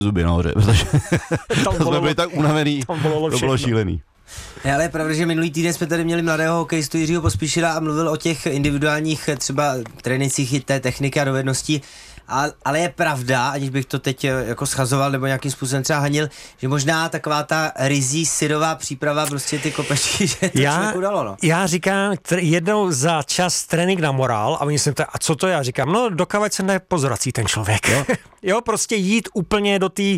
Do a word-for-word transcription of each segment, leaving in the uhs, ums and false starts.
zuby nahoře, protože jsme byli tak unavený, to bylo šílený. Ne, ale je pravda, že minulý týden jsme tady měli mladého hokejistu Jiřího Pospíšila a mluvil o těch individuálních třeba trénincích té techniky a dovedností. A, ale je pravda, aniž bych to teď jako schazoval nebo nějakým způsobem třeba hanil, že možná taková ta rizí syrová příprava, prostě ty kopečky, že to já, člověku dalo, no. Já říkám tr- jednou za čas trénink na morál a oni se ptají, a co to já říkám, no dokavať se nepozrací ten člověk. Jo, jo prostě jít úplně do té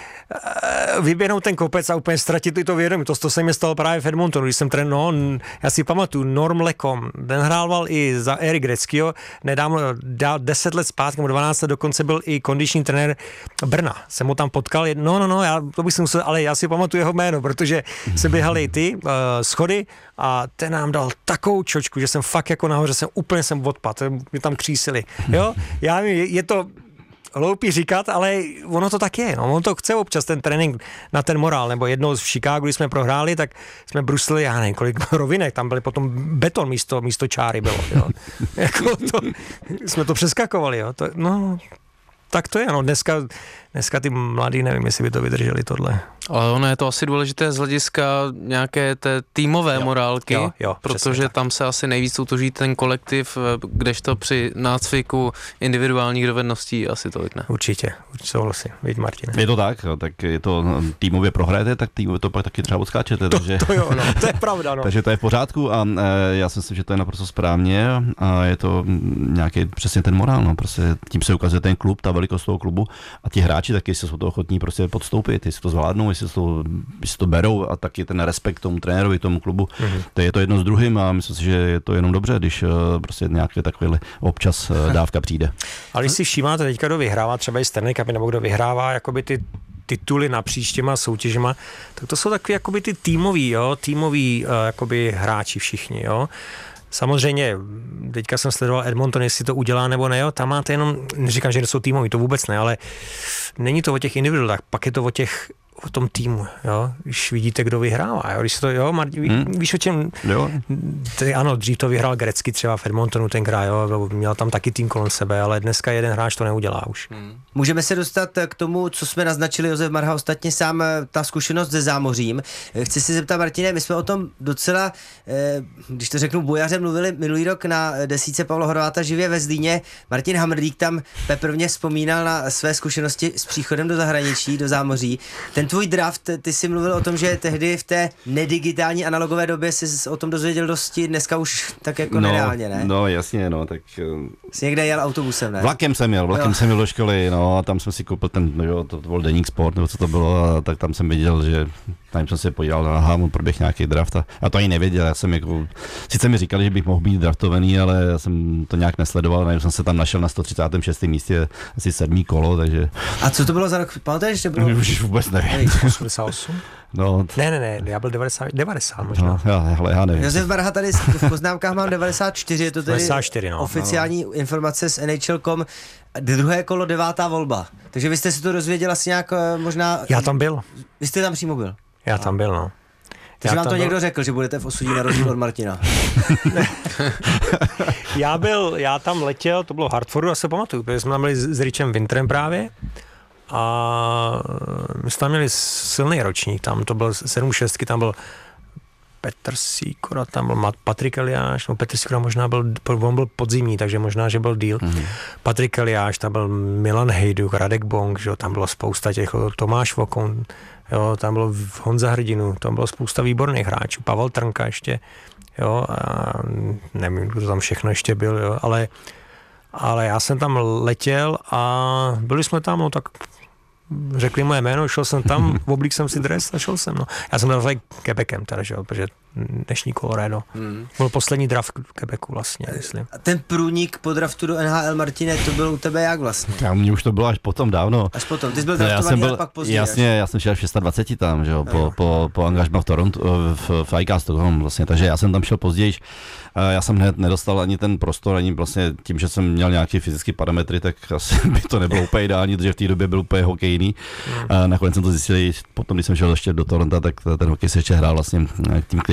vyběhnout ten kopec a úplně ztratit i to vědomí. To, to se mi stalo právě v Edmontonu, když jsem trénoval, no, já si pamatuju, Norm Lekom, ten hrával i za Erik Gretzkyho, nedávno, dál deset let zpátky, nebo dvanáct let dokonce byl i kondiční trenér Brna. Jsem ho tam potkal, no, no, no, já, to bych si musel, ale já si pamatuju jeho jméno, protože se běhali ty uh, schody a ten nám dal takovou čočku, že jsem fakt jako nahoře, jsem úplně jsem odpadl, mě tam křísili, jo, já vím, je, je to hloupý říkat, ale ono to tak je. No. On to chce občas ten trénink na ten morál. Nebo jednou v Chicagu, když jsme prohráli, tak jsme bruslili, já nevím, kolik rovinek, tam byly potom beton místo, místo čáry bylo. Jo. Jako to, jsme to přeskakovali. Jo. To, no, tak to je. No. Dneska, dneska ty mladí, nevím, jestli by to vydrželi tohle. Ale ono je to asi důležité z hlediska nějaké té týmové jo, morálky, jo, jo, protože tam se asi nejvíc utvoří ten kolektiv, kdežto při nácviku individuálních dovedností asi tolik ne. Určitě, určitě souhlasím, víš Martine. Je to tak, jo, tak je to týmově prohrajete, tak týmově to pak taky třeba odskáčete. To, takže, to jo, no, to je pravda, no. Takže to je v pořádku a e, já si myslím, že to je naprosto správně a je to nějaký přesně ten morál, no, prostě tím se ukazuje ten klub, ta velikost toho klubu a ti hráči taky jsou to ochotní prostě podstoupit, jestli to zvládnou, jestli to, jestli to berou a taky ten respekt tomu trenérovi, tomu klubu. Mm-hmm. To je to jedno s druhým a myslím si, že je to jenom dobře, když uh, prostě nějaké takové občas uh, dávka přijde. Ale když si všímáte teďka, kdo vyhrává třeba i Stanley Cup, nebo kdo vyhrává jakoby ty tituly napříč těma soutěžima, tak to jsou takový jakoby ty týmoví, jo, týmoví uh, jakoby hráči všichni, jo. Samozřejmě, teďka jsem sledoval Edmonton, jestli to udělá nebo ne, jo, tam máte jenom, neříkám, že jsou týmoví, to vůbec ne, ale není to o těch individuálech, pak je to o těch o tom týmu, jo, když vidíte, kdo vyhrává, jo, když se to, jo, Martin, ví, hmm. víš o čem, jo. Ty, ano, dřív to vyhrál Gretzky třeba v Edmontonu tenkrát, jo, měl tam taky tým kolem sebe, ale dneska jeden hráč to neudělá už. Hmm. Můžeme se dostat k tomu, co jsme naznačili, Josef Marha, ostatně sám ta zkušenost se zámořím. Chci si zeptat, Martine, my jsme o tom docela, když to řeknu bojaře, mluvili minulý rok na desítce Pavla Horváta živě ve Zlíně. Martin Hamrdík tam peprvně vzpomínal na své zkušenosti s příchodem do zahraničí, do zámoří. Ten tvůj draft, ty jsi mluvil o tom, že tehdy v té nedigitální analogové době jsi o tom dozvěděl dosti, dneska už tak jako no, nereálně, ne? No jasně, no, tak... Jsi někde jel autobusem, ne? Vlakem jsem jel, vlakem jo. jsem jel do školy, no a tam jsem si koupil ten, no jo, to, to byl Deník Sport, nebo co to bylo, a tak tam jsem viděl, že tam jsem se podíval, aha, mu proběh nějaký draft a já to ani nevěděl, já jsem jako, sice mi říkali, že bych mohl být draftovaný, ale já jsem to nějak nesledoval, nevím, jsem se tam našel na sto třicátém šestém místě, asi sedmý kolo, takže... A co to bylo za rok, pamatuješ, že bylo? Už vůbec nevím. osmdesát osm? No, t... Ne, ne, ne, já byl devadesát, devadesát možná. No, já, ale já nevím. Josef Marha tady v poznámkách mám devadesát čtyři, je to tedy devadesát čtyři, no, oficiální no. informace z N H L tečka com. Druhé kolo, devátá volba. Takže vy jste si to dozvěděl asi nějak možná... Já tam byl. Vy jste tam přímo byl? Já tam byl, no. Takže vám to byl... někdo řekl, že budete v osudí na rozdíl od Martina. já byl, já tam letěl, to bylo v Hartfordu, já se pamatuju, protože jsme tam byli s Richem Winterem právě a my jsme tam měli silný ročník, tam to byl sedm šest, tam byl Petr Sýkora, tam byl Patrik Eliáš, no Petr Sýkora možná byl, on byl podzimní, takže možná, že byl díl. Mm-hmm. Patrik Eliáš, tam byl Milan Hejduk, Radek Bong, že, tam bylo spousta těch, Tomáš Vokon, jo, tam byl Honza Hrdinu, tam bylo spousta výborných hráčů, Pavel Trnka ještě, jo, a nevím, kdo tam všechno ještě byl, jo, ale, ale já jsem tam letěl a byli jsme tam, no tak řekli moje jméno, šel jsem tam, oblík jsem si dres a šel jsem, no. Já jsem byl Quebecem teda, že jo, protože dnešní Colorado. Hmm. Byl poslední draft v Quebecu vlastně, myslím. A ten průnik po draftu do N H L, Martine, to byl u tebe jak vlastně? Já, mně už to bylo až potom dávno. Až potom, ty jsi byl draftovaný, ale pak později. Jasně, až. Já jsem šel v dvacet šest tam, že jo, po, po, po angažmá v Toronto, v, v iCastu, vlastně, takže já jsem tam šel později. Já jsem hned nedostal ani ten prostor, ani vlastně tím, že jsem měl nějaké fyzické parametry, tak asi by to nebylo úplně ideální, protože v té době byl úplně hokejný. Hmm. Nakonec jsem to zjistil, potom když jsem šel ještě do Toronto, tak ten hokej se ještě hrál vlastně tím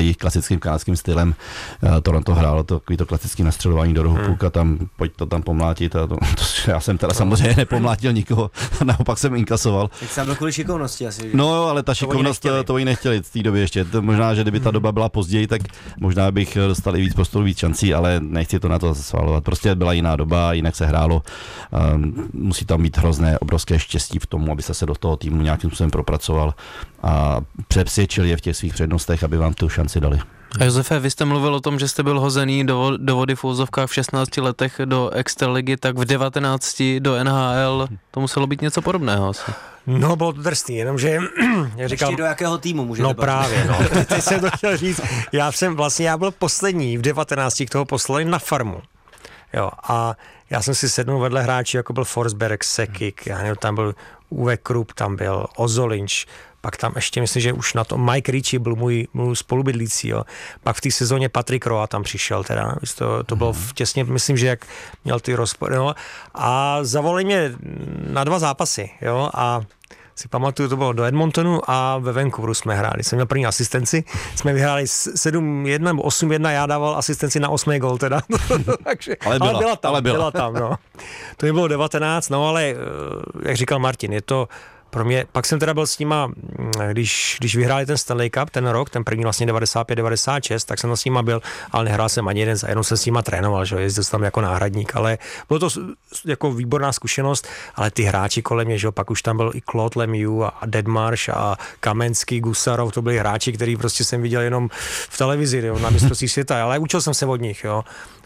jejich klasickým kanadským stylem. Toronto hrálo to takový to klasické nastřelování do rohu, půlka tam, pojď to tam pomlátit a to, to já jsem teda samozřejmě nepomlátil nikoho, naopak jsem inkasoval. Tak jsem byl kvůli šikovnosti asi. Že? No jo, ale ta to šikovnost, oni to oni nechtěli v té době ještě. To možná, že kdyby ta doba byla později, tak možná bych dostal i víc prostoru, víc šancí, ale nechci to na to svalovat. Prostě byla jiná doba, jinak se hrálo. Um, musí tam mít hrozné, obrovské štěstí v tomu, aby se do toho týmu nějakým způsobem propracoval a přepsvědčil je v těch svých přednostech, aby vám tu šanci dali. A Josefe, vy jste mluvil o tom, že jste byl hozený do, do vody v úzovkách v šestnácti letech do extraligy, tak v devatenácti do N H L, to muselo být něco podobného asi. No, bylo to drsný, jenomže, jak říkal... Ještě do jakého týmu můžete No bavit? právě, no. Teď jsem to chtěl říct. Já jsem vlastně, já byl poslední v devatenácti, kdo ho poslali na farmu. Jo, a já jsem si sednul vedle hráči, jako byl Forsberg, Sekik, já nevím, tam byl Uwe Krupp, tam byl Ozolinč, pak tam ještě myslím, že už na to Mike Ritchie byl můj, můj spolubydlící, jo. Pak v té sezóně Patrick Roy tam přišel teda, to, to bylo těsně, myslím, že jak měl ty rozpory, no. A zavolali mě na dva zápasy, jo, a si pamatuju, to bylo do Edmontonu a ve Vancouveru jsme hráli. Jsem měl první asistenci, jsme vyhráli sedm jedna nebo osm jedna, já dával asistenci na osmý gol teda. Takže, ale, byla, ale byla tam, ale byla. byla tam, no. To mi bylo devatenáct, no ale jak říkal Martin, je to pro mě, pak jsem teda byl s nima, když, když vyhráli ten Stanley Cup ten rok, ten první vlastně devadesát pět devadesát šest, tak jsem s nima byl, ale nehrál jsem ani jeden, jenom jsem s nima trénoval, že jezdil jsem tam jako náhradník, ale bylo to jako výborná zkušenost, ale ty hráči kolem mě, že pak už tam byl i Claude Lemieux a Deadmarsh a Kamenský, Gusarov, to byli hráči, který prostě jsem viděl jenom v televizi, jo, na mistrovství světa, ale učil jsem se od nich, jo.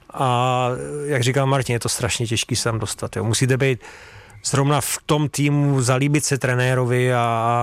A jak říkal Martin, je to strašně těžký se tam dostat, jo. Musíte být zrovna v tom týmu, zalíbit se trenérovi a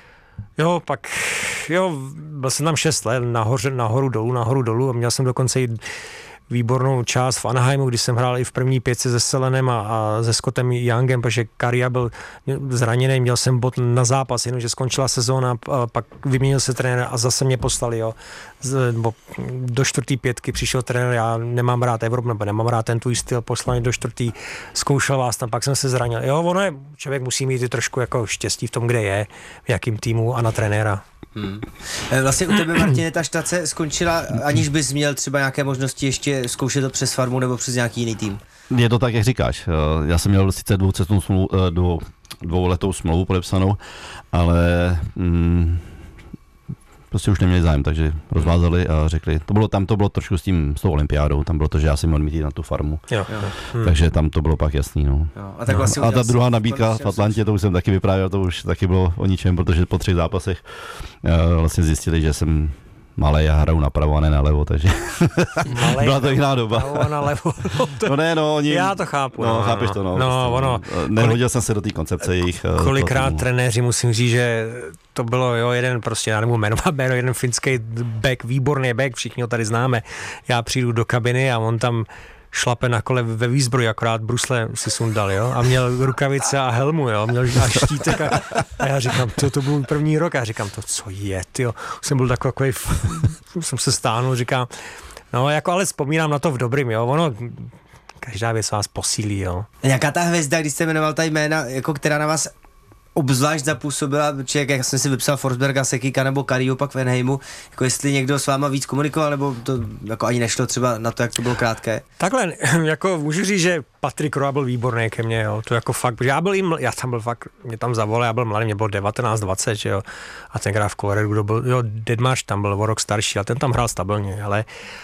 jo, pak jo, byl jsem tam šest let, nahoře, nahoru dolů, nahoru dolů a měl jsem dokonce i výbornou část v Anaheimu, kdy jsem hrál i v první pětce se Selenem a, a se Scottem Youngem, protože Kariya byl zraněný, měl jsem bod na zápas, jenomže skončila sezóna, a pak vyměnil se trenér a zase mě poslali, jo. Z, bo, do čtvrtý pětky přišel trenér, já nemám rád Evropu, nebo nemám rád ten tvůj styl, poslali do čtvrtý, zkoušel vás tam, pak jsem se zranil. Jo, ono je, člověk musí mít i trošku jako štěstí v tom, kde je, v jakým týmu a na trenéra. Hmm. Vlastně u tebe, Martine, ta štace skončila, aniž bys měl třeba nějaké možnosti ještě zkoušet to přes farmu nebo přes nějaký jiný tým? Je to tak, jak říkáš. Já jsem měl sice dvoucestnou smlouvu, dvou, dvouletou smlouvu podepsanou, ale mm, prostě už neměli zájem, takže rozvázali a řekli, to bylo tam, to bylo trošku s tím, s tou olympiádou, tam bylo to, že já jsem měl mít jít na tu farmu. Jo. Hmm. Takže tam to bylo pak jasný, no. Jo. A, tak vlastně no. A ta druhá nabídka v Atlantě, to už jsem taky vyprávěl, to už taky bylo o ničem, protože po třech zápasech uh, vlastně zjistili, že jsem malej a hraju napravo a ne nalevo, takže Malej, byla to jiná doba. A nalevo. No, to, no ne, no, oni... Já to chápu. No, no, chápeš no, to, no. No, prostě, ono. Nehodil kolik, jsem se do té koncepce jejich... Kolikrát trenéři, musím říct, že to bylo, jo, jeden prostě, já nebudu jmenovat jméno, jeden finský back, výborný back, všichni ho tady známe. Já přijdu do kabiny a on tam šlape na kole ve výzbroji, akorát brusle si sundal, jo, a měl rukavice a helmu, jo, měl a štítek a, a já říkám, to, to byl první rok a já říkám, to co je, tyjo, jsem byl takový, jsem se stáhnul, říkám, no, jako ale vzpomínám na to v dobrým, jo, ono, každá věc vás posílí, jo. Nějaká ta hvězda, když jste jmenoval ta jména, jako která na vás obzvlášť zapůsobila, člověk, jak jsem si vypsal Forsberga, Sekika nebo Kariyu pak v Anaheimu, jako jestli někdo s váma víc komunikoval, nebo to jako ani nešlo třeba na to, jak to bylo krátké? Takhle, jako můžu říct, že Patrick Roy byl výborný ke mně, jo, to jako fakt, protože já byl jim, já tam byl fakt, mě tam zavolal, já byl mladý, mě bylo devatenáct dvacet, že jo, a ten hrál v Coloradu, kdo byl, jo, Deadmarsh tam byl o rok starší, a ten tam hrál stabilně, ale,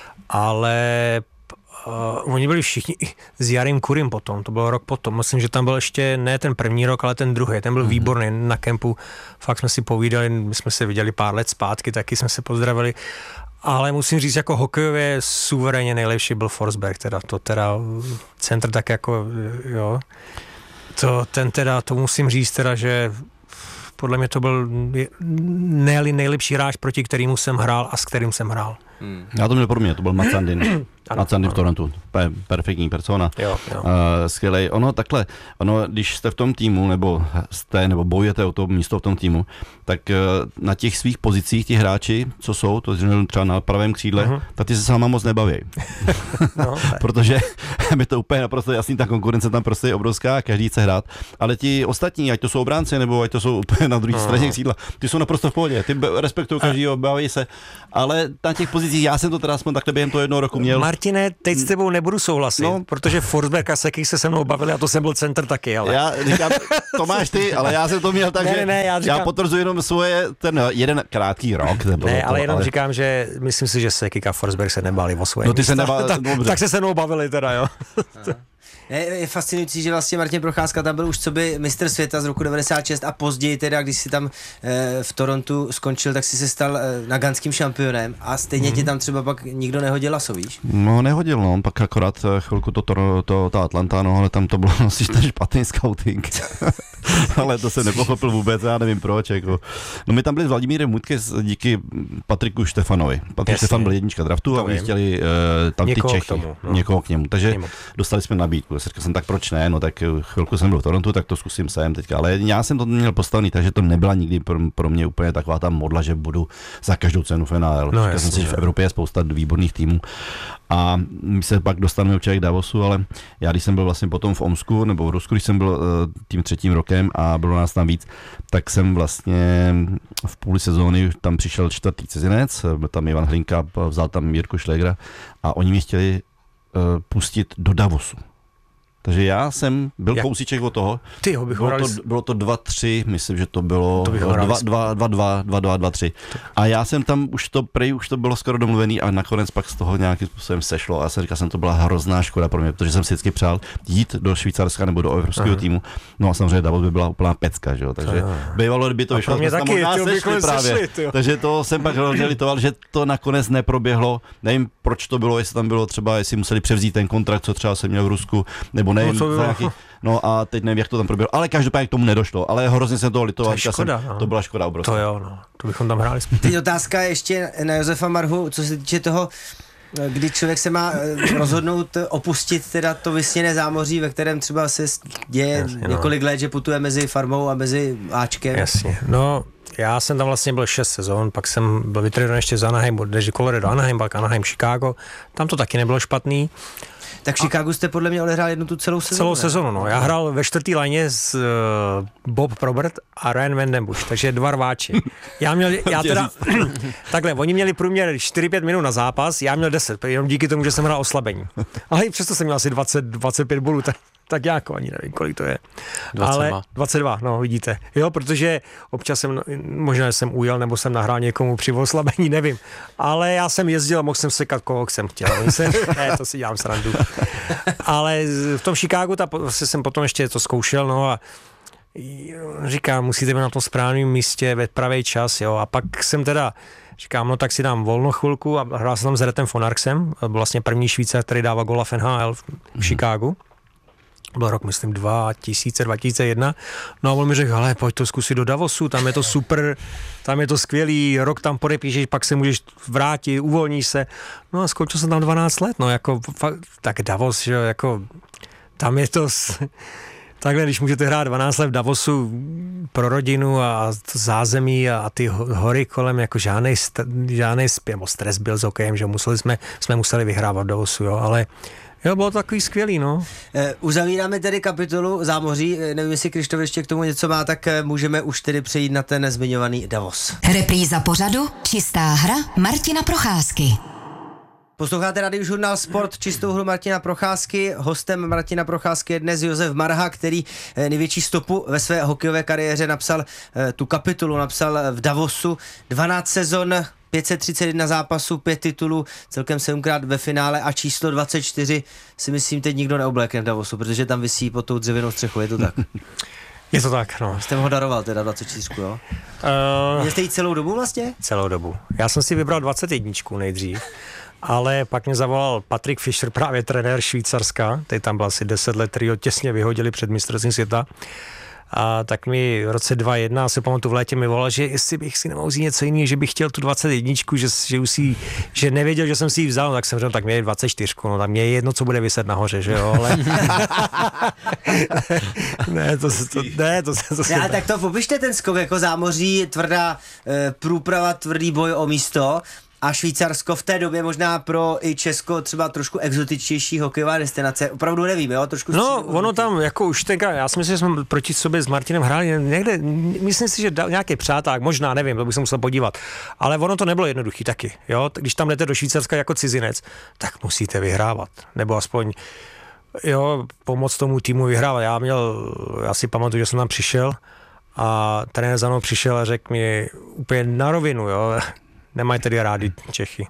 ale Uh, oni byli všichni s Jarim Kurim potom, to byl rok potom, myslím, že tam byl ještě ne ten první rok, ale ten druhý, ten byl mm-hmm. výborný na kempu, fakt jsme si povídali, my jsme se viděli pár let zpátky, taky jsme se pozdravili, ale musím říct, jako hokejově suverénně nejlepší byl Forsberg, teda to teda centr tak jako, jo, to ten teda, to musím říct teda, že podle mě to byl ne nejlepší hráč, proti kterému jsem hrál a s kterým jsem hrál. Hmm. Já to měl pro mě, to byl Matt Sandin. Na Sandy v Torontu. Pe- perfektní persona. Jo, jo. Uh, skvělej. Ono takhle, ono, když jste v tom týmu, nebo jste, nebo bojujete o to místo v tom týmu, tak uh, na těch svých pozicích ti hráči, co jsou, to je třeba na pravém křídle, uh-huh. tak ty se s váma moc nebaví. no, protože mi to úplně naprosto jasný, ta konkurence tam prostě je obrovská, každý chce hrát, ale ti ostatní, ať to jsou obránci, nebo ať to jsou úplně na druhé uh-huh. straně křídla, ty jsou naprosto v pohodě, ty respektují každýho, baví se, ale na těch pozicích, já jsem to teda aspoň takhle během toho jednoho roku měl. Martine, teď s tebou nebudu souhlasit, no, protože Forsberg a Seký se se mnou bavili a to jsem byl center taky, ale... Já říkám, to máš ty, ale já jsem to měl tak, ne, že ne, já, říkám... já potvrzuji jenom svoje, ten jeden krátký rok. Ne, to, ale jenom ale... říkám, že myslím si, že Seký a Forsberg se nebáli o svoje No ty místa. se nebáli, tak, dobře. tak se se mnou bavili teda, jo. Je, je fascinující, že vlastně Martin Procházka tam byl už co by mistr světa z roku devadesát šest a později teda, když si tam e, v Torontu skončil, tak si se stal e, naganským šampionem a stejně mm. ti tam třeba pak nikdo nehodil laso, víš? No nehodil, no, pak akorát chvilku to, to, to ta Atlanta, no, ale tam to bylo asi ten špatný scouting. Ale to jsem nepochopil vůbec, já nevím proč, jako. No my tam byli s Vladimírem Mutkes díky Patriku Štefanovi. Patrik Jasně. Štefan byl jednička draftu a oni chtěli uh, tam někoho ty Čechy, k tomu, no. někoho k němu, takže Němu. dostali jsme nabídku. Říkal jsem, tak proč ne, no tak chvilku jsem byl v Torontu, tak to zkusím sem teďka, ale já jsem to měl postavený, takže to nebyla nikdy pro, pro mě úplně taková ta modla, že budu za každou cenu v N H L. No, Říkal jsem si, že v Evropě je spousta výborných týmů a my se pak dostaneme určitě k Davosu, ale já když jsem byl vlastně potom v Omsku, nebo v Rusku, když jsem byl uh, tím třetím rokem a bylo nás tam víc, tak jsem vlastně v půli sezóny tam přišel čtvrtý cizinec, byl tam Ivan Hlinka, vzal tam Jirku Šlegra a oni mě chtěli uh, pustit do Davosu. Takže já jsem byl Jak? kousíček od toho. Ty ho bych bylo, to, bylo to dva tři, myslím, že to bylo dva dva dva tři. A já jsem tam, už to prej, už to bylo skoro domluvený a nakonec pak z toho nějakým způsobem sešlo. A já jsem říkal, jsem to byla hrozná škoda pro mě, protože jsem si vždycky přál jít do Švýcarska nebo do evropského týmu. No a samozřejmě Davos by byla úplná pecka, že jo. Takže bývalo, kdyby to vyšlo, jsme tam taky, možná sešli právě. Sešli, takže to jsem pak hrozně litoval, že to nakonec neproběhlo. Nevím, proč to bylo, jestli tam bylo třeba, jestli museli převzít ten kontrakt, co třeba jsem měl v Rusku, nebo nevím, no, za jaký, no a teď nevím, jak to tam proběhlo, ale každopádně k tomu nedošlo, ale hrozně jsem toho litoval. To je škoda, jsem, no. To byla škoda obrovská. To jo, no, to bychom tam hráli. Teď otázka ještě na Josefa Marhu, co se týče toho, kdy člověk se má rozhodnout opustit teda to vysněné zámoří, ve kterém třeba se děje Jasně, no. několik let, že putuje mezi farmou a mezi Ačkem. Jasně, no já jsem tam vlastně byl šest sezon, pak jsem byl vytrénován ještě z Anaheim, než Colorado Anaheim, pak Anaheim Chicago, tam to taky nebylo špatný. Tak v Chicagu jste podle mě odehrál jednu tu celou sezonu. Celou sezonu, no. Já hrál ve čtvrtý lajně s uh, Bob Probert a Ryan Vandenbush, takže dva rváči. Já měl, já teda, takhle, oni měli průměr čtyři pět minut na zápas, já měl deset, jenom díky tomu, že jsem hrál oslabení. Ale i přesto jsem měl asi dvacet dvacet pět bolů, tak, tak jako ani nevím, kolik to je. dvacet dva. Ale dvacet dva, no vidíte. Jo, protože občas jsem, možná jsem ujel, nebo jsem nahrál někomu při oslabení, nevím. Ale já jsem jezdil a mohl jsem sekat, koho jsem chtěl. Ne, to si dělám srandu. Ale v tom Chicagu ta, vlastně jsem potom ještě to zkoušel, no a říkám, musíte být na tom správném místě ve pravý čas, jo, a pak jsem teda říkám, no tak si dám volno chvilku a hrál jsem tam s Retem Fonarksem, byl vlastně první Švýcar, který dával gola v N H L v Chicagu. Byl rok, myslím, dva tisíce, dva tisíce jedna. No a on mi řekl, hele, pojď to zkusit do Davosu, tam je to super, tam je to skvělý, rok tam podepíšeš, pak se můžeš vrátit, uvolníš se. No a skončil jsem tam dvanáct let, no jako, fakt, tak Davos, že jako, tam je to, takhle, když můžete hrát dvanáct let v Davosu pro rodinu a to zázemí a, a ty hory kolem, jako žádnej, žádnej stres byl s hokejem, že museli jsme, jsme museli vyhrávat v Davosu, jo, ale jo, bylo to takový skvělý, no. E, uzavíráme tedy kapitolu zámoří, e, nevím, jestli Krištof ještě k tomu něco má, tak e, můžeme už tedy přejít na ten zmiňovaný Davos. Repríza pořadu Čistá hra Martina Procházky. Posloucháte Radiožurnál Sport, čistou hru Martina Procházky. Hostem Martina Procházky je dnes Josef Marha, který největší stopu ve své hokejové kariéře napsal, tu kapitolu napsal v Davosu. dvanáct sezon, pět set třicet jedna zápasů, pět titulů, celkem sedmkrát ve finále a číslo dvacet čtyři si myslím teď nikdo neoblékne v Davosu, protože tam visí pod tou dřevěnou střechou, je to tak? Je to tak, no. Jste ho daroval teda dvacet čtyři, jo? Uh, Měl jste jí celou dobu vlastně? Celou dobu. Já jsem si vybral dvacet jedna nejdřív. Ale pak mě zavolal Patrick Fischer, právě trenér Švýcarska, teď tam byl asi deset let, který ho těsně vyhodili před mistrovstvím světa. A tak mi v roce dva jedna, se pamatuju v létě, mi volal, že jestli bych si nemohl vzít něco jiného, že bych chtěl tu dvacet jedna, že, že, už si, že nevěděl, že jsem si ji vzal, no, tak jsem řekl, tak mě je dvacet čtyři, no tak mě je jedno, co bude vyset nahoře, že jo, ale... ne, to, to, ne, to, to, to ne, tak to popište ten skok jako zámoří, tvrdá e, průprava, tvrdý boj o místo a Švýcarsko v té době možná pro i Česko třeba trošku exotičtější hokejová destinace, opravdu nevím, jo, trošku... No, ono tam jako už tenkrát, já si myslím, že jsme proti sobě s Martinem hráli někde, myslím si, že nějaký přáták, možná, nevím, to bych se musel podívat, ale ono to nebylo jednoduchý taky, jo, když tam jdete do Švýcarska jako cizinec, tak musíte vyhrávat, nebo aspoň jo, pomoct tomu týmu vyhrávat. Já měl, já si pamatuju, že jsem tam přišel a trenér za mnou přišel a řekl mi úplně na rovinu, jo, nemají tedy rádi Čechy.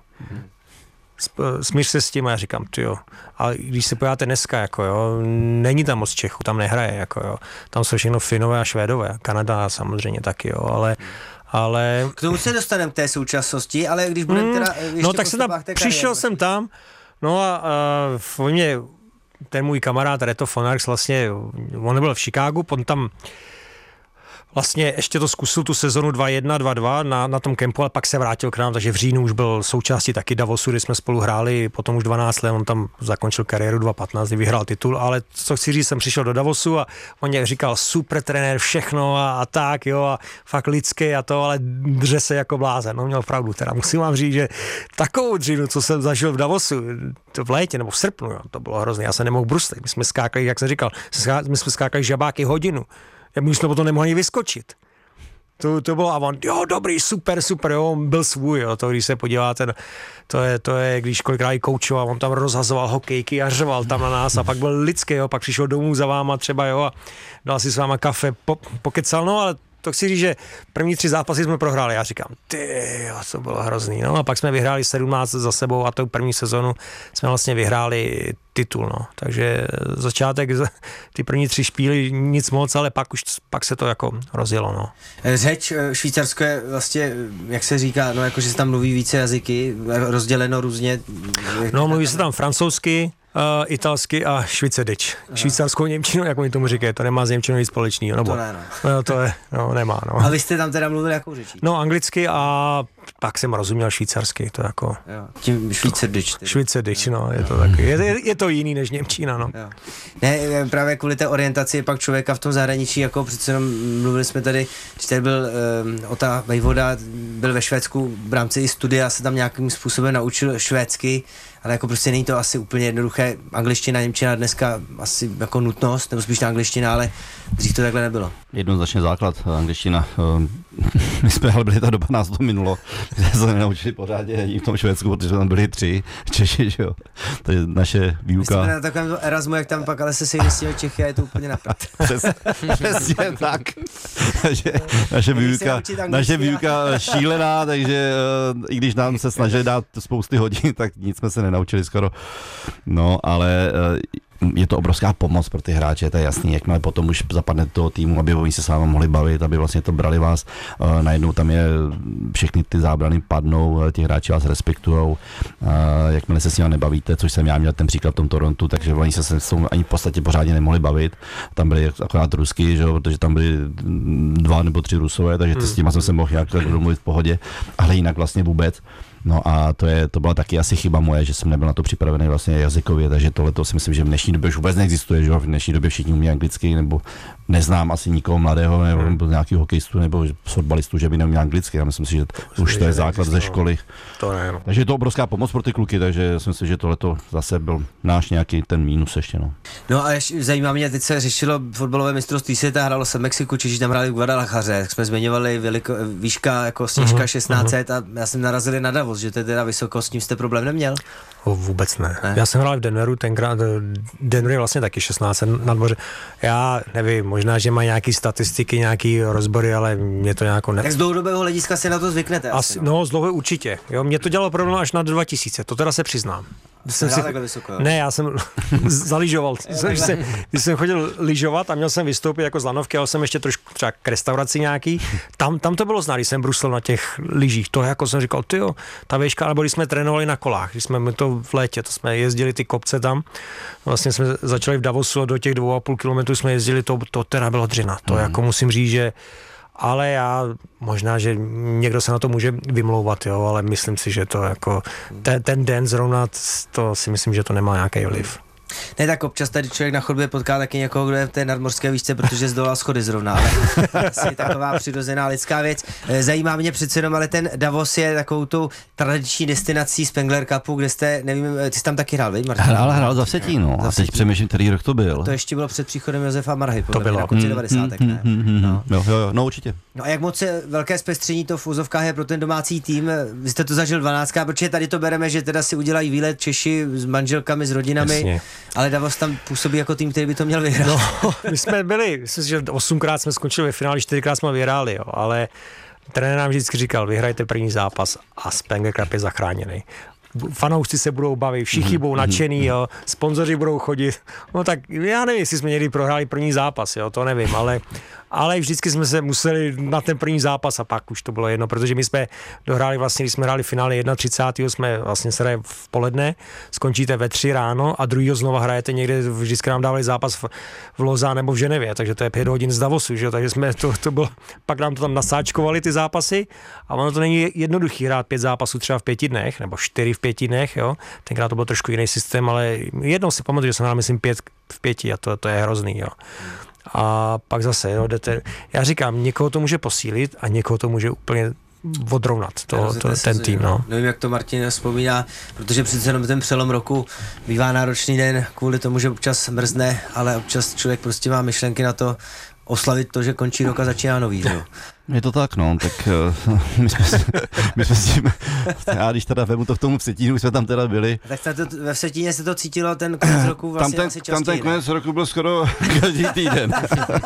Smíř se s tím a já říkám, ty jo, ale když se podíváte dneska, jako jo, není tam moc Čechů, tam nehraje, jako jo, tam jsou všechno Finové a Švédové, Kanada samozřejmě taky, jo, ale ale... K tomu se dostaneme k té současnosti, ale když budeme mm, teda... No tak jsem tam, přišel jsem tam, no a, a v mě ten můj kamarád Reto Fonarx vlastně, on byl v Chicagu, on tam vlastně ještě to zkusil tu sezonu dva jedna dva dva na, na tom kempu, ale pak se vrátil k nám, takže v říjnu už byl součástí taky Davosu, kdy jsme spolu hráli, potom už dvanáct let, on tam zakončil kariéru dva patnáct, kdy vyhrál titul, ale co chci říct, jsem přišel do Davosu a on mě říkal super trenér, všechno a, a tak, jo, a fakt lidský a to, ale dře se jako blázen, no měl pravdu, teda musím vám říct, že takovou dřinu, co jsem zažil v Davosu, to v létě nebo v srpnu, jo, to bylo hrozné, já se nemohl bruslit, my jsme skákali, jak jsem říkal, my jsme skákali žabáky hodinu. My jsme potom nemohli vyskočit. To, to bylo a on, jo, dobrý, super, super, jo, on byl svůj, jo, to když se podíváte, to je, to je, když kolikrát i koučoval, on tam rozhazoval hokejky a řval tam na nás a pak byl lidský, jo, pak přišel domů za váma třeba, jo, a dal si s váma kafe, po, pokecal, no, ale to chci říct, že první tři zápasy jsme prohráli, já říkám, ty, jo, to bylo hrozný, no, a pak jsme vyhráli sedmnáct za sebou a tou první sezonu jsme vlastně vyhráli titul, no, takže začátek, ty první tři špíly nic moc, ale pak už, pak se to jako rozjelo, no. Řeč Švýcarsko je vlastně, jak se říká, no, jako, že se tam mluví více jazyky, rozděleno různě. No, mluví se tam francouzsky, Uh, italsky a švýcardič. Švýcarskou němčinu, jak oni tomu říkají, to nemá s němčinou nic společného. Nebo, to ne, no. no. To je, no, nemá, no. A vy jste tam teda mluvili jakou řečí? No, anglicky a pak jsem rozuměl švýcarsky, to jako... Jo, tím švýcardič. Švýcardič, no, je to taky, je, je to jiný než němčina, no. Jo. Ne, právě kvůli té orientaci pak člověka v tom zahraničí, jako přece jenom mluvili jsme tady, když tady byl um, Ota Vejvoda, byl ve Švédsku, v rámci i studia se tam nějakým způsobem naučil švédsky, ale jako prostě není to asi úplně jednoduché. Angličtina, němčina dneska asi jako nutnost, nebo spíš ta angličtina, ale dřív to takhle nebylo. Jednoznačně základ, angličtina. My jsme, ale byli ta doba, nás to minulo, že se nenaučili pořádně i v tom Švédsku, protože tam byli tři Češi, že jo. To je naše výuka. My jsme na takovém Erasmu, jak tam pak ale se sejde s těmi Čechy a je to úplně naprát. Přesně tak. Takže naše výuka, naše výuka šílená, takže i když nám se snažili dát spousty hodin, tak nic jsme se nenaučili skoro. No, ale je to obrovská pomoc pro ty hráče, to je jasný, jakmile potom už zapadne do toho týmu, aby oni se s vámi mohli bavit, aby vlastně to brali vás, najednou tam je, všechny ty zábrany padnou, ti hráči vás respektujou, jakmile se s nimi nebavíte, což jsem já měl ten příklad v tom Torontu, takže oni se s tou ani v podstatě pořádně nemohli bavit, tam byli akorát Rusky, že, protože tam byli dva nebo tři Rusové, takže s tím jsem se mohl nějak domluvit v pohodě, ale jinak vlastně vůbec. No a to, je, to byla taky asi chyba moje, že jsem nebyl na to připravený vlastně jazykově, takže tohle to si myslím, že v dnešní době už vůbec neexistuje, že v dnešní době všichni umí anglicky, nebo neznám asi nikoho mladého, nebo hmm. nějakého hokejistu, nebo fotbalistu, že by neumí anglicky, já myslím si, že to už to je základ ze školy. To ne, no. Takže je to obrovská pomoc pro ty kluky, takže si myslím, že tohle to zase byl náš nějaký ten mínus ještě. No, no a ještě zajímá mě, teď se řešilo fotbalové mistrovství světa, hrálo se v Mexiku, Češi tam hráli v Guadalajaře, tak jsme zmiňovali veliko, výška jako sněžka uh-huh, šestnáct set uh-huh. a já jsem narazil na Davos, že to je teda vysoko, s tím jste problém neměl? O, vůbec ne. ne. Já jsem hrál v Denveru, tenkrát Denver je vlastně taky šestnáct set na dvoře. Já nevím, možná, že mají nějaký statistiky, nějaký rozbory, ale mě to nějak ne... Tak z dlouhodobého hlediska se na to zvyknete asi, asi no. no, z dlouho určitě. Jo, mě to dělalo problém až na dva tisíce, to teda se přiznám. Jsem si... takhle vysoko. Ne, já jsem zaližoval. Když jsem, když jsem chodil lyžovat a měl jsem vystoupit jako z lanovky, ale jsem ještě trošku třeba k restauraci nějaký, tam, tam to bylo znát, když jsem bruslil na těch lyžích. To jako jsem říkal, tyjo, ta výška, nebo když jsme trénovali na kolách, když jsme to v létě, to jsme jezdili ty kopce tam, vlastně jsme začali v Davosu a do těch dvou a půl kilometrů jsme jezdili, to, to teda bylo dřina. To mm. jako musím říct, že ale já, možná, že někdo se na to může vymlouvat, jo, ale myslím si, že to jako, ten, ten den zrovna, to si myslím, že to nemá nějaký vliv. Ne, tak občas tady člověk na chodbě potká taky někoho, kdo je v té nadmořské výšce, protože zdolal schody zrovna, ale asi taková přirozená lidská věc. Zajímá mě přece jenom, ale ten Davos je takovou tou tradiční destinací Spengler Cupu, kde jste, nevím, ty jsi tam taky hrál, veď, Martin? Hrál, hrál za Vsetín, no. A teď přemýšlím, který rok to byl. To ještě bylo před příchodem Josefa Marhy, to bylo na konci devadesátek, ne? No. Jo, jo, no určitě. No a jak moc velké zpestření to v úzovkách je pro ten domácí tým? Vy jste to zažil dvanáctkrát, protože tady to bereme, že teda si udělají výlet Češi s manželkami, s rodinami, jasně. Ale Davos tam působí jako tým, který by to měl vyhrát. No, my jsme byli, myslím, že osmkrát jsme skončili ve finále, čtyřikrát jsme vyhráli, jo, ale trenér nám vždycky říkal, vyhrajte první zápas a Spengler Cup je zachráněný. Fanoušci se budou bavit, všichni budou nadšený, jo, sponzoři budou chodit. No tak já nevím, jestli jsme někdy prohráli první zápas, jo, to nevím, ale, ale vždycky jsme se museli na ten první zápas a pak už to bylo jedno, protože my jsme dohráli vlastně, když jsme hráli finále třicátého prvního jsme vlastně se hraje v poledne, skončíte ve tři ráno a druhýho znova hrajete někde, vždycky nám dávali zápas v, v Loza nebo v Ženevě, takže to je pět hodin z Davosu, že jo, takže jsme to, to bylo, pak nám to tam nasáčkovali ty zápasy a ono to není jednoduchý hrát pět zápasů třeba v pěti dnech, nebo čtyři v pěti dnech, jo, tenkrát to byl trošku jiný systém, ale jednou si pamatuju, že jsem hrál, myslím, pět v pěti a to, to je hrozný, jo. A pak zase, jo, jdete, já říkám, někoho to může posílit a někoho to může úplně odrovnat, to, to, ten tým, no. Nevím, jak to Martin vzpomíná, protože přece jenom ten přelom roku bývá náročný den kvůli tomu, že občas mrzne, ale občas člověk prostě má myšlenky na to oslavit to, že končí rok a začíná nový, jo. Je to tak, no, tak uh, my, jsme, my jsme s tím, já když teda vemu to v tomu Vsetínu, jsme tam teda byli. Tak to, ve Vsetíně se to cítilo ten konec roku vlastně tam ten, asi častěji, tam ten konec ne? roku byl skoro každý týden.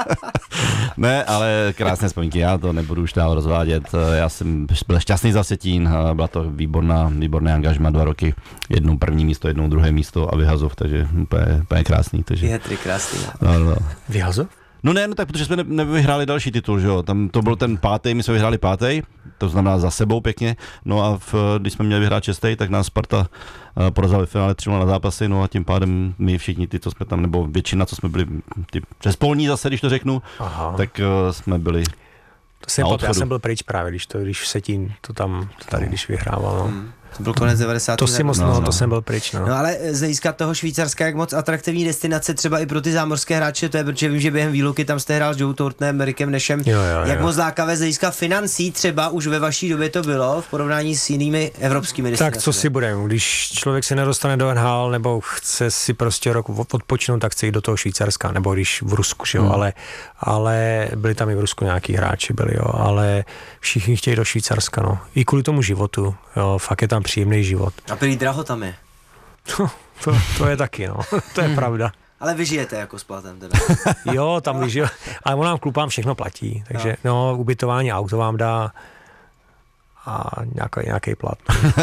Ne, ale krásné vzpomínky, já to nebudu už dál rozvádět, já jsem byl šťastný za Vsetín, byla to výborná, výborné angažma, dva roky, jednou první místo, jednou druhé místo a Vyhazov, takže úplně, úplně krásný. Takže, je tři krásný. No, no. Vyhazov? No ne, no tak protože jsme ne, nevyhráli další titul, že jo, tam to byl ten pátý, my jsme vyhráli pátý, to znamená za sebou pěkně, no a v, když jsme měli vyhrát šestý, tak nás Sparta uh, porazila ve finále tři nula na zápasy, no a tím pádem my všichni ty, co jsme tam, nebo většina, co jsme byli ty přespolní zase, když to řeknu, aha, tak uh, jsme byli to jsem já jsem byl pryč právě, když to, když Vsetín to tam, to tady, když vyhrával, no. Hmm. To byl konec devadesátých. To si moc, no, no, to jsem byl pryč, no. No ale z hlediska toho Švýcarska, jak moc atraktivní destinace třeba i pro ty zámořské hráče, to je, protože vím, že během výluky tam jste hrál s Joe Thorntonem, Erikem Nešem. Jo, jo, jak jo. moc lákavé z hlediska financí třeba už ve vaší době to bylo v porovnání s jinými evropskými destinacemi? Tak co si budeme, když člověk se nedostane do N H L nebo chce si prostě rok odpočinout, tak chce jít do toho Švýcarska, nebo když v Rusku, jo, hmm. ale, ale byli tam i v Rusku nějaký hráči, byli, jo, ale všichni chtějí do Švýcarska, no. I kvůli tomu životu, jo, fakt je tam příjemný život. A prý draho tam je. No, to, to je taky, no. To je pravda. Ale vy žijete jako s platem teda. Jo, tam vyžiju. Ale on nám klubám všechno platí. Takže no, no ubytování, auto vám dá a nějaký, nějaký plat.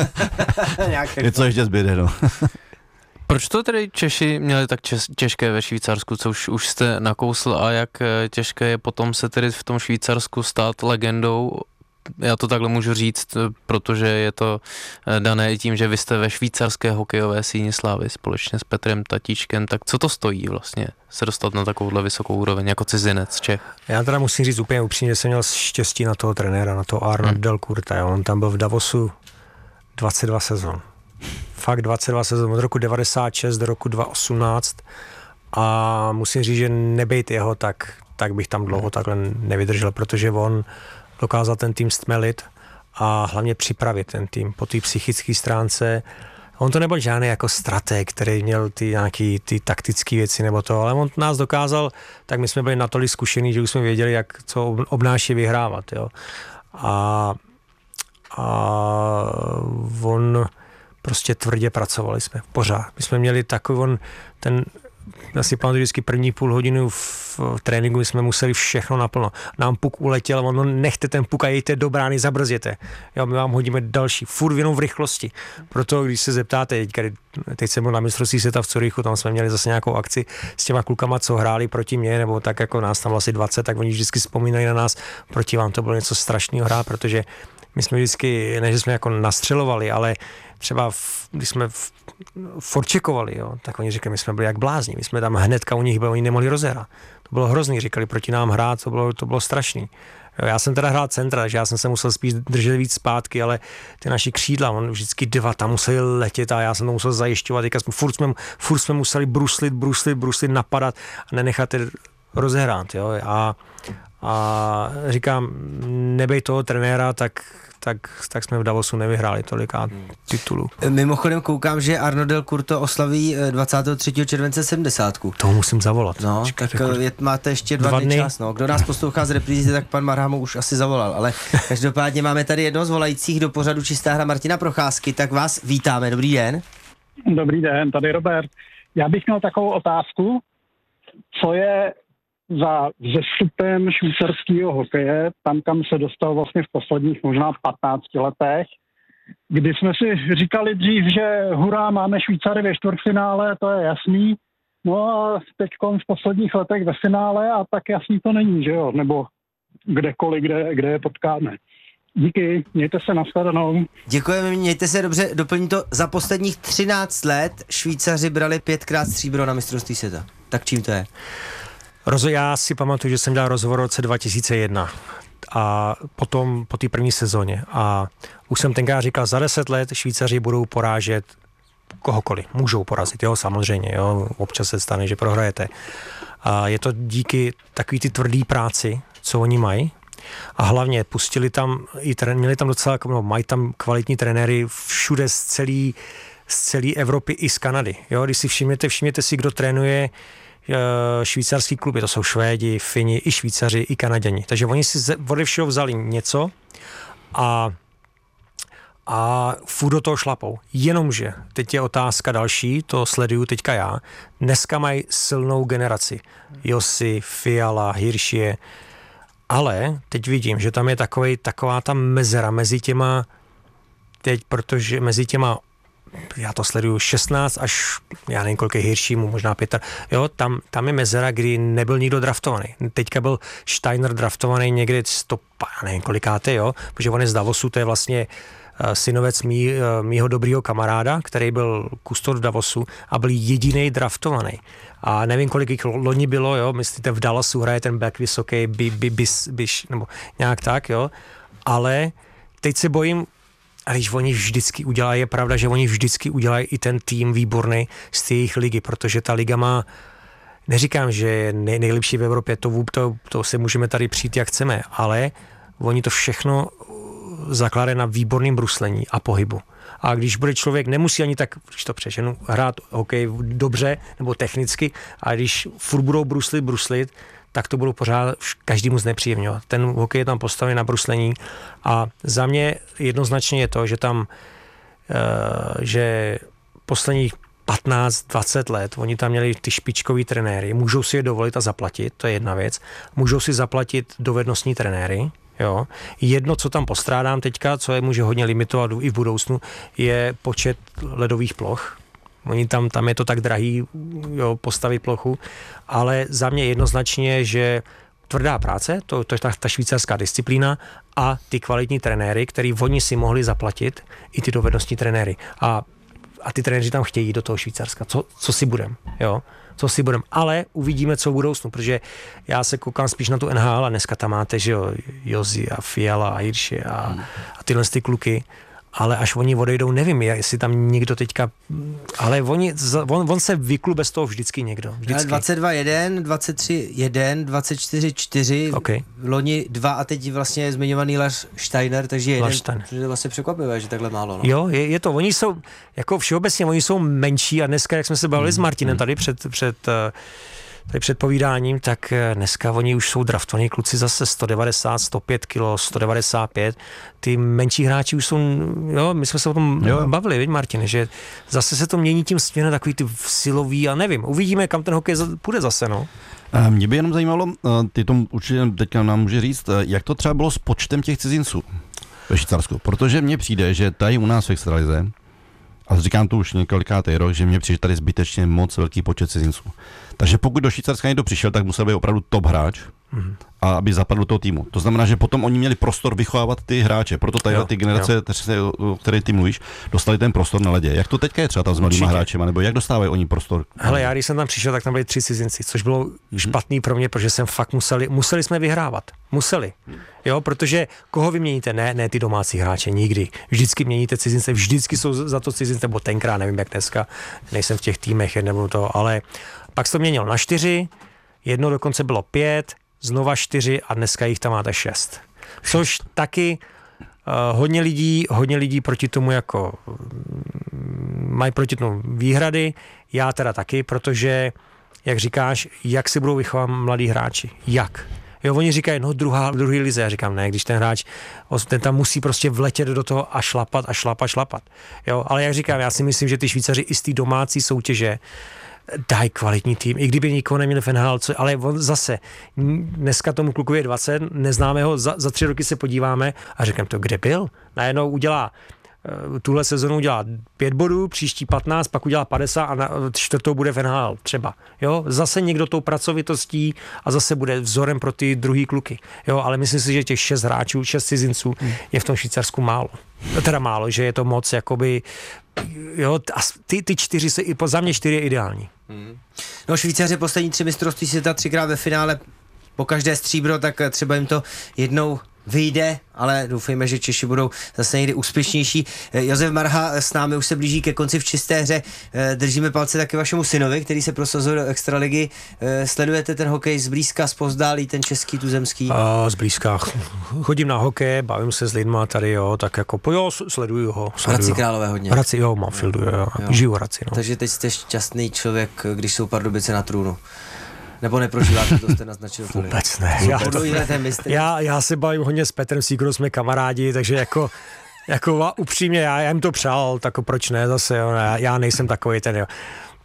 Něco ještě zbyde, no. Proč to tedy Češi měli tak čes, těžké ve Švýcarsku, co už, už jste nakousl, a jak těžké je potom se tedy v tom Švýcarsku stát legendou? Já to takhle můžu říct, protože je to dané i tím, že vy jste ve švýcarské hokejové síni slávy společně s Petrem Tatíčkem, tak co to stojí vlastně se dostat na takovouhle vysokou úroveň jako cizinec Čech? Já teda musím říct úplně upřímně, že jsem měl štěstí na toho trenéra, na toho Arna hmm. Delcourta. On tam byl v Davosu dvacet dva sezon. Fakt dvacet dva sezon, od roku devadesát šest do roku dva tisíce osmnáct, a musím říct, že nebejt jeho, tak, tak bych tam dlouho takhle nevydržel, protože on dokázal ten tým stmelit a hlavně připravit ten tým po té psychické stránce. On to nebyl žádný jako strateg, který měl ty nějaký ty taktické věci nebo to, ale on nás dokázal, tak my jsme byli natolik zkušení, že už jsme věděli, jak co obnáší vyhrávat, jo. A, a on prostě tvrdě pracovali jsme pořád. My jsme měli takový, on, ten asi pamatuju vždycky první půl hodinu v tréninku jsme museli všechno naplno. Nám puk uletěl, ono nechte ten puk a jejte do brány, zabrzděte. Jo, my vám hodíme další, furt jenom v rychlosti. Proto, když se zeptáte, teďka, teď jsem byl na mistrovství světa v Curychu, tam jsme měli zase nějakou akci s těma klukama, co hráli proti mně, nebo tak jako nás tam asi dvacet, tak oni vždycky vzpomínají na nás, proti vám to bylo něco strašného hrát, protože my jsme vždycky, ne, že jsme jako nastřelovali, ale třeba v, když jsme v, forčekovali, jo, tak oni říkali, my jsme byli jak blázni, my jsme tam hnedka u nich byli, oni nemohli rozehrát. To bylo hrozný, říkali proti nám hrát, to bylo, to bylo strašný. Jo, já jsem teda hrál centra, takže já jsem se musel spíš držet víc zpátky, ale ty naši křídla, on vždycky dva tam museli letět a já jsem to musel zajišťovat, teďka jsme, furt, jsme, furt jsme museli bruslit, bruslit, bruslit, napadat a nenechat je rozehrát. Jo, a, a říkám, nebej toho trenéra, tak Tak, tak jsme v Davosu nevyhráli tolika titulů. Mimochodem koukám, že Arno Del Curto oslaví dvacátého třetího července sedmdesátku. To musím zavolat. No, Čekat, tak je, máte ještě dva, dva dny čas. No. Kdo nás poslouchá z reprízy, tak pan Marhamo už asi zavolal. Ale každopádně máme tady jednoho z volajících do pořadu Čistá hra Martina Procházky, tak vás vítáme. Dobrý den. Dobrý den, tady Robert. Já bych měl takovou otázku. Co je za vzestupem švýcarského hokeje, tam, kam se dostal vlastně v posledních možná patnácti letech, kdy jsme si říkali dřív, že hurá, máme Švýcary ve čtvrtfinále, to je jasný, no a teď v posledních letech ve finále a tak jasný to není, že jo, nebo kdekoliv, kde, kde je potkáme. Díky, mějte se, nashledanou. Děkujeme, mějte se dobře, doplní to, za posledních třináct let Švýcaři brali pětkrát stříbro na mistrovství světa. Tak čím to je? Rozo, já si pamatuju, že jsem dělal rozhovor v roce dva tisíce jedna a potom po té první sezóně a už jsem tenkrát říkal, za deset let Švýcaři budou porážet kohokoliv. Můžou porazit, jo, samozřejmě, jo, občas se stane, že prohrajete. A je to díky takový ty tvrdý práci, co oni mají. A hlavně pustili tam, i trén, měli tam docela, no, mají tam kvalitní trenéry všude z celé z celé Evropy i z Kanady. Jo, když si všimněte, všimněte si, kdo trénuje švýcarský kluby, to jsou Švédi, Fini, i Švýcaři, i Kanaděni. Takže oni si ode všeho vzali něco a, a furt do toho šlapou. Jenomže, teď je otázka další, to sleduju teďka já, dneska mají silnou generaci. Josi, Fiala, Hiršie, ale teď vidím, že tam je takovej, taková ta mezera mezi těma, teď, protože mezi těma já to sleduju šestnáct až, já nevím, kolik je Hiršímu, možná pět, jo, tam, tam je mezera, kdy nebyl nikdo draftovaný. Teďka byl Steiner draftovaný někdy sto, já nevím, kolikáte, jo, protože on je z Davosu, to je vlastně uh, synovec mý, uh, mýho dobrýho kamaráda, který byl kustod v Davosu a byl jediný draftovaný. A nevím, kolik jich loni bylo, jo, myslíte, v Dallasu hraje ten back vysoký, by, by, by, by, nebo nějak tak, jo, ale teď se bojím, a když oni vždycky udělají, je pravda, že oni vždycky udělají i ten tým výborný z té jejich ligy, protože ta liga má, neříkám, že je nej, nejlepší v Evropě, to, to, to se můžeme tady přijít, jak chceme, ale oni to všechno zakládají na výborném bruslení a pohybu. A když bude člověk, nemusí ani tak, když to přeženu, hrát hokej dobře nebo technicky, a když furt budou bruslit, bruslit, tak to budou pořád každému znepříjemňovat. Ten hokej je tam postavený na bruslení a za mě jednoznačně je to, že tam, uh, že posledních patnáct dvacet let, oni tam měli ty špičkový trenéry, můžou si je dovolit a zaplatit, to je jedna věc, můžou si zaplatit dovednostní trenéry, jo. Jedno, co tam postrádám teďka, co je může hodně limitovat i v budoucnu, je počet ledových ploch. Oni tam, tam je to tak drahý, jo, postavit plochu, ale za mě jednoznačně, že tvrdá práce, to, to je ta, ta švýcarská disciplína a ty kvalitní trenéry, který oni si mohli zaplatit, i ty dovednostní trenéry. A, a ty trenéři tam chtějí do toho Švýcarska. Co, co si budem, jo? Co si budem. Ale uvidíme, co v budoucnu, protože já se koukám spíš na tu N H L a dneska tam máte, že jo, Josi a Fiala a Hirschi a, a tyhle ty kluky. Ale až oni odejdou, nevím, jestli tam někdo teďka, ale oni, on, on se vyklu bez toho vždycky někdo. Vždycky. dvacet dva jedna, dvacet tři jedna, dvacet čtyři čtyři, okay. Loni dva a teď vlastně zmiňovaný Lars Steiner, takže jeden, protože to vlastně překvapivé, že takhle málo. No. Jo, je, je to, oni jsou, jako všeobecně, oni jsou menší a dneska, jak jsme se bavili hmm. s Martinem tady před, před tady před povídáním, tak dneska oni už jsou draftovaní kluci zase sto devadesát, sto pět kilo, sto devadesát pět. Ty menší hráči už jsou, jo, my jsme se o tom jo. bavili, viď Martin, že zase se to mění tím směrem takový ty silový a nevím, uvidíme, kam ten hokej půjde zase, no. Mě by jenom zajímalo, ty to určitě teďka nám může říct, jak to třeba bylo s počtem těch cizinců ve Švýcarsku, protože mně přijde, že tady u nás v extralize, a říkám to už několikátý rok, že mně přijde tady zbytečně moc velký počet cizinců. Takže pokud do Švýcarska někdo přišel, tak musel být opravdu top hráč, mm. a aby zapadl do toho týmu. To znamená, že potom oni měli prostor vychovávat ty hráče, proto tady jo, ty generace, jo. o které ty mluvíš, dostali ten prostor na ledě. Jak to teďka je třeba tam s mladýma hráčema, nebo jak dostávají oni prostor? Hele, já když jsem tam přišel, tak tam byli tři cizinci, což bylo mm. špatný pro mě, protože jsem fakt museli, museli jsme vyhrávat. Museli. Jo, protože koho vyměníte? Ne, ne ty domácí hráče, nikdy. Vždycky měníte cizince, vždycky jsou za to cizince, nebo tenkrát, nevím jak dneska, nejsem v těch týmech, nebo to, ale pak se to měnilo na čtyři, jedno dokonce bylo pět, znova čtyři a dneska jich tam máte šest. Což taky uh, hodně lidí, hodně lidí proti tomu jako um, mají proti tomu výhrady, já teda taky, protože, jak říkáš, jak si budou vychovat mladí hráči? Jak? Jo, oni říkají, no druhá, druhý lize, já říkám, ne, když ten hráč, ten tam musí prostě vletět do toho a šlapat a šlapat, šlapat. Jo, ale jak říkám, já si myslím, že ty Švýcaři i z té domácí soutěže dají kvalitní tým, i kdyby nikoho neměli v N H L, co, ale on zase, dneska tomu klukovi je dvacet, neznáme ho, za, za tři roky se podíváme a říkám to, kde byl? Najednou udělá, tuhle sezonu udělá pět bodů, příští patnáct, pak udělá padesát a na čtvrtou bude v N H L třeba. Jo, zase někdo tou pracovitostí a zase bude vzorem pro ty druhý kluky. Jo, ale myslím si, že těch šest hráčů, šest cizinců je v tom Švýcarsku málo. Teda málo, že je to moc jakoby, jo, a ty, ty čtyři se, i za mě čtyři je ideální. Hmm. No Švýcaři poslední tři mistrovství světa, třikrát ve finále, po každé stříbro, tak třeba jim to jednou vyjde, ale doufejme, že Češi budou zase někdy úspěšnější. Josef Marha s námi už se blíží ke konci v čisté hře. Držíme palce taky vašemu synovi, který se prosazuje do extraligy. Sledujete ten hokej zblízka, zpozdálí, ten český, tuzemský? A zblízka. Chodím na hokej, bavím se s lidma tady, jo, tak jako, jo, sleduju ho. Sleduju. Hradci Králové hodně. Hradci, jo, mám fildu, jo, jo. Žiju v Hradci, no. Takže teď jste šťastný člověk, když jsou Pardubice na trůnu. Nebo neprožíváte, to jste naznačil tolik? Vůbec ne. Já, to, já, já se bavím hodně s Petrem Síkrou, jsme kamarádi, takže jako, jako upřímně, já, já jim to přál, tak proč ne zase, jo, já, já nejsem takový ten, jo.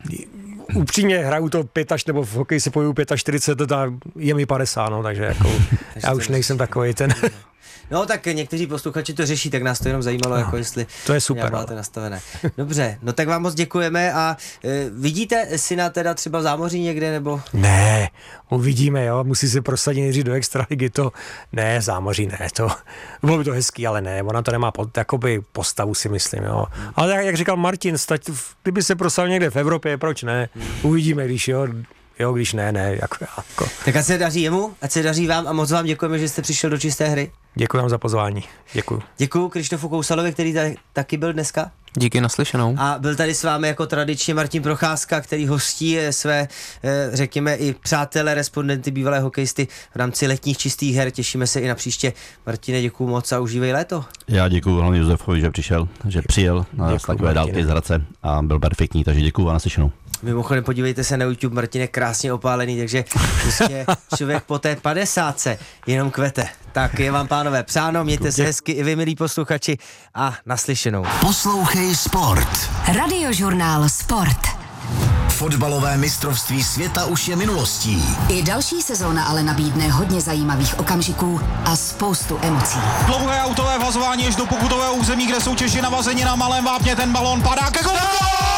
Upřímně hraju to pět až, nebo v hokeji se pojuju čtyřicet pět, a je mi padesát, no, takže jako, já už nejsem takový ten. No tak někteří posluchači to řeší, tak nás to jenom zajímalo, no, jako jestli to je super, máte nastavené. Dobře, no tak vám moc děkujeme a e, vidíte syna teda třeba v zámoří někde, nebo? Ne, uvidíme, jo, musí se prosadit nejdřív do extraligy, to ne, zámoří ne, to bylo by to hezký, ale ne, ona to nemá pod, jakoby postavu, si myslím, jo. Ale jak, jak říkal Martin, stať, kdyby se prosadil někde v Evropě, proč ne? Uvidíme, když jo. Jo, když ne, ne, jako, jako. Tak ať se daří jemu, ať se daří vám a moc vám děkujeme, že jste přišel do čisté hry. Děkuji vám za pozvání, děkuji. Děkuji Krištofu Kousalovi, který tady taky byl dneska. Díky, naslyšenou. A byl tady s vámi jako tradičně Martin Procházka, který hostí své, řekněme, i přátelé, respondenty, bývalé hokejisty v rámci letních čistých her. Těšíme se i na příště. Martine, děkuji moc a užívej léto. Já děkuji hlavně Josefovi, že přišel, že přijel z takové dálky z Hradce a byl perfektní, takže děkuji a naslyšenou. Mimochodem podívejte se na YouTube, Martin je krásně opálený, takže prostě člověk po té padesátce jenom kvete. Tak je vám, pánové, přáno, mějte se hezky i vy, milí posluchači, a naslyšenou. Poslouchej Sport. Radiožurnál Sport. Fotbalové mistrovství světa už je minulostí. I další sezóna ale nabídne hodně zajímavých okamžiků a spoustu emocí. Dlouhé autové vhazování až do pokutového území, kde jsou Češi navazeni na malém vápně, ten balón padá ke golu!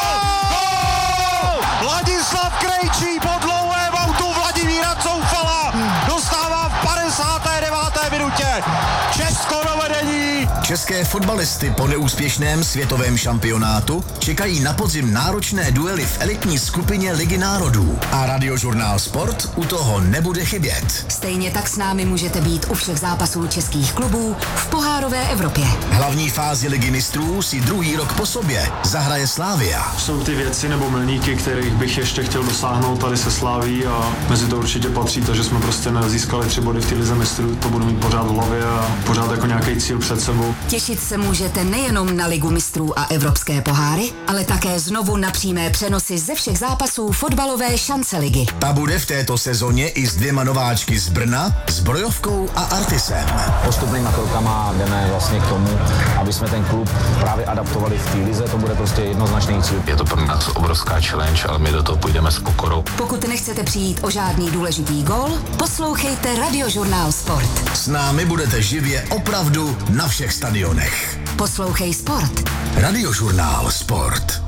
Ladislav Krejčí po dlouhém autu Vladimíra Coufala dostává v padesáté deváté minutě Česko do vedení. České fotbalisty po neúspěšném světovém šampionátu čekají na podzim náročné duely v elitní skupině Ligy národů. A Radiožurnál Sport u toho nebude chybět. Stejně tak s námi můžete být u všech zápasů českých klubů v pohárové Evropě. Hlavní fázi Ligy mistrů si druhý rok po sobě zahraje Slavia. Jsou ty věci nebo milníky, kterých bych ještě chtěl dosáhnout tady se Slaví, a mezi to určitě patří to, že jsme prostě nezískali tři body v té lize mistrů. To budu mít pořád v hlavě a pořád jako nějaký cíl před sebou. Těšit se můžete nejenom na Ligu mistrů a evropské poháry, ale také znovu na přímé přenosy ze všech zápasů fotbalové šance ligy. Ta bude v této sezóně i s dvěma nováčky z Brna, s Brojovkou a Artisem. Postupnýma krokama jdeme vlastně k tomu, aby jsme ten klub právě adaptovali v té lize, to bude prostě jednoznačný cíl. Je to pro nás obrovská challenge, ale my do toho půjdeme s pokorou. Pokud nechcete přijít o žádný důležitý gól, poslouchejte Radiožurnál Sport. S námi budete živě opravdu na všech stadionech. Poslouchej Sport. Radiožurnál Sport.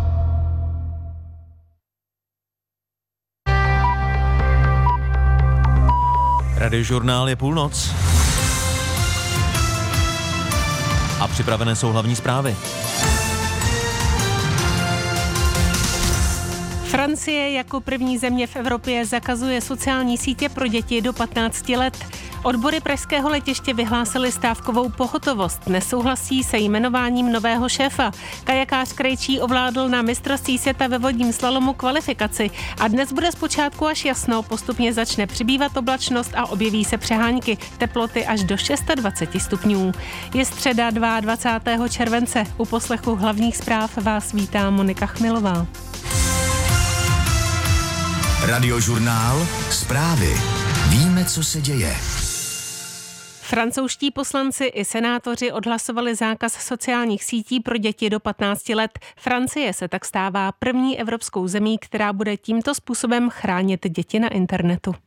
Radiožurnál je půlnoc. A připravené jsou hlavní zprávy. Francie jako první země v Evropě zakazuje sociální sítě pro děti do patnácti let. Odbory pražského letiště vyhlásily stávkovou pohotovost. Nesouhlasí se jmenováním nového šéfa. Kajakář Krejčí ovládl na mistrovství světa ve vodním slalomu kvalifikaci a dnes bude zpočátku až jasno, postupně začne přibývat oblačnost a objeví se přehánky, teploty až do dvacet šest stupňů. Je středa dvacátého druhého července. U poslechu hlavních zpráv vás vítá Monika Chmilová. Radiožurnál Zprávy. Víme, co se děje. Francouzští poslanci i senátoři odhlasovali zákaz sociálních sítí pro děti do patnácti let. Francie se tak stává první evropskou zemí, která bude tímto způsobem chránit děti na internetu.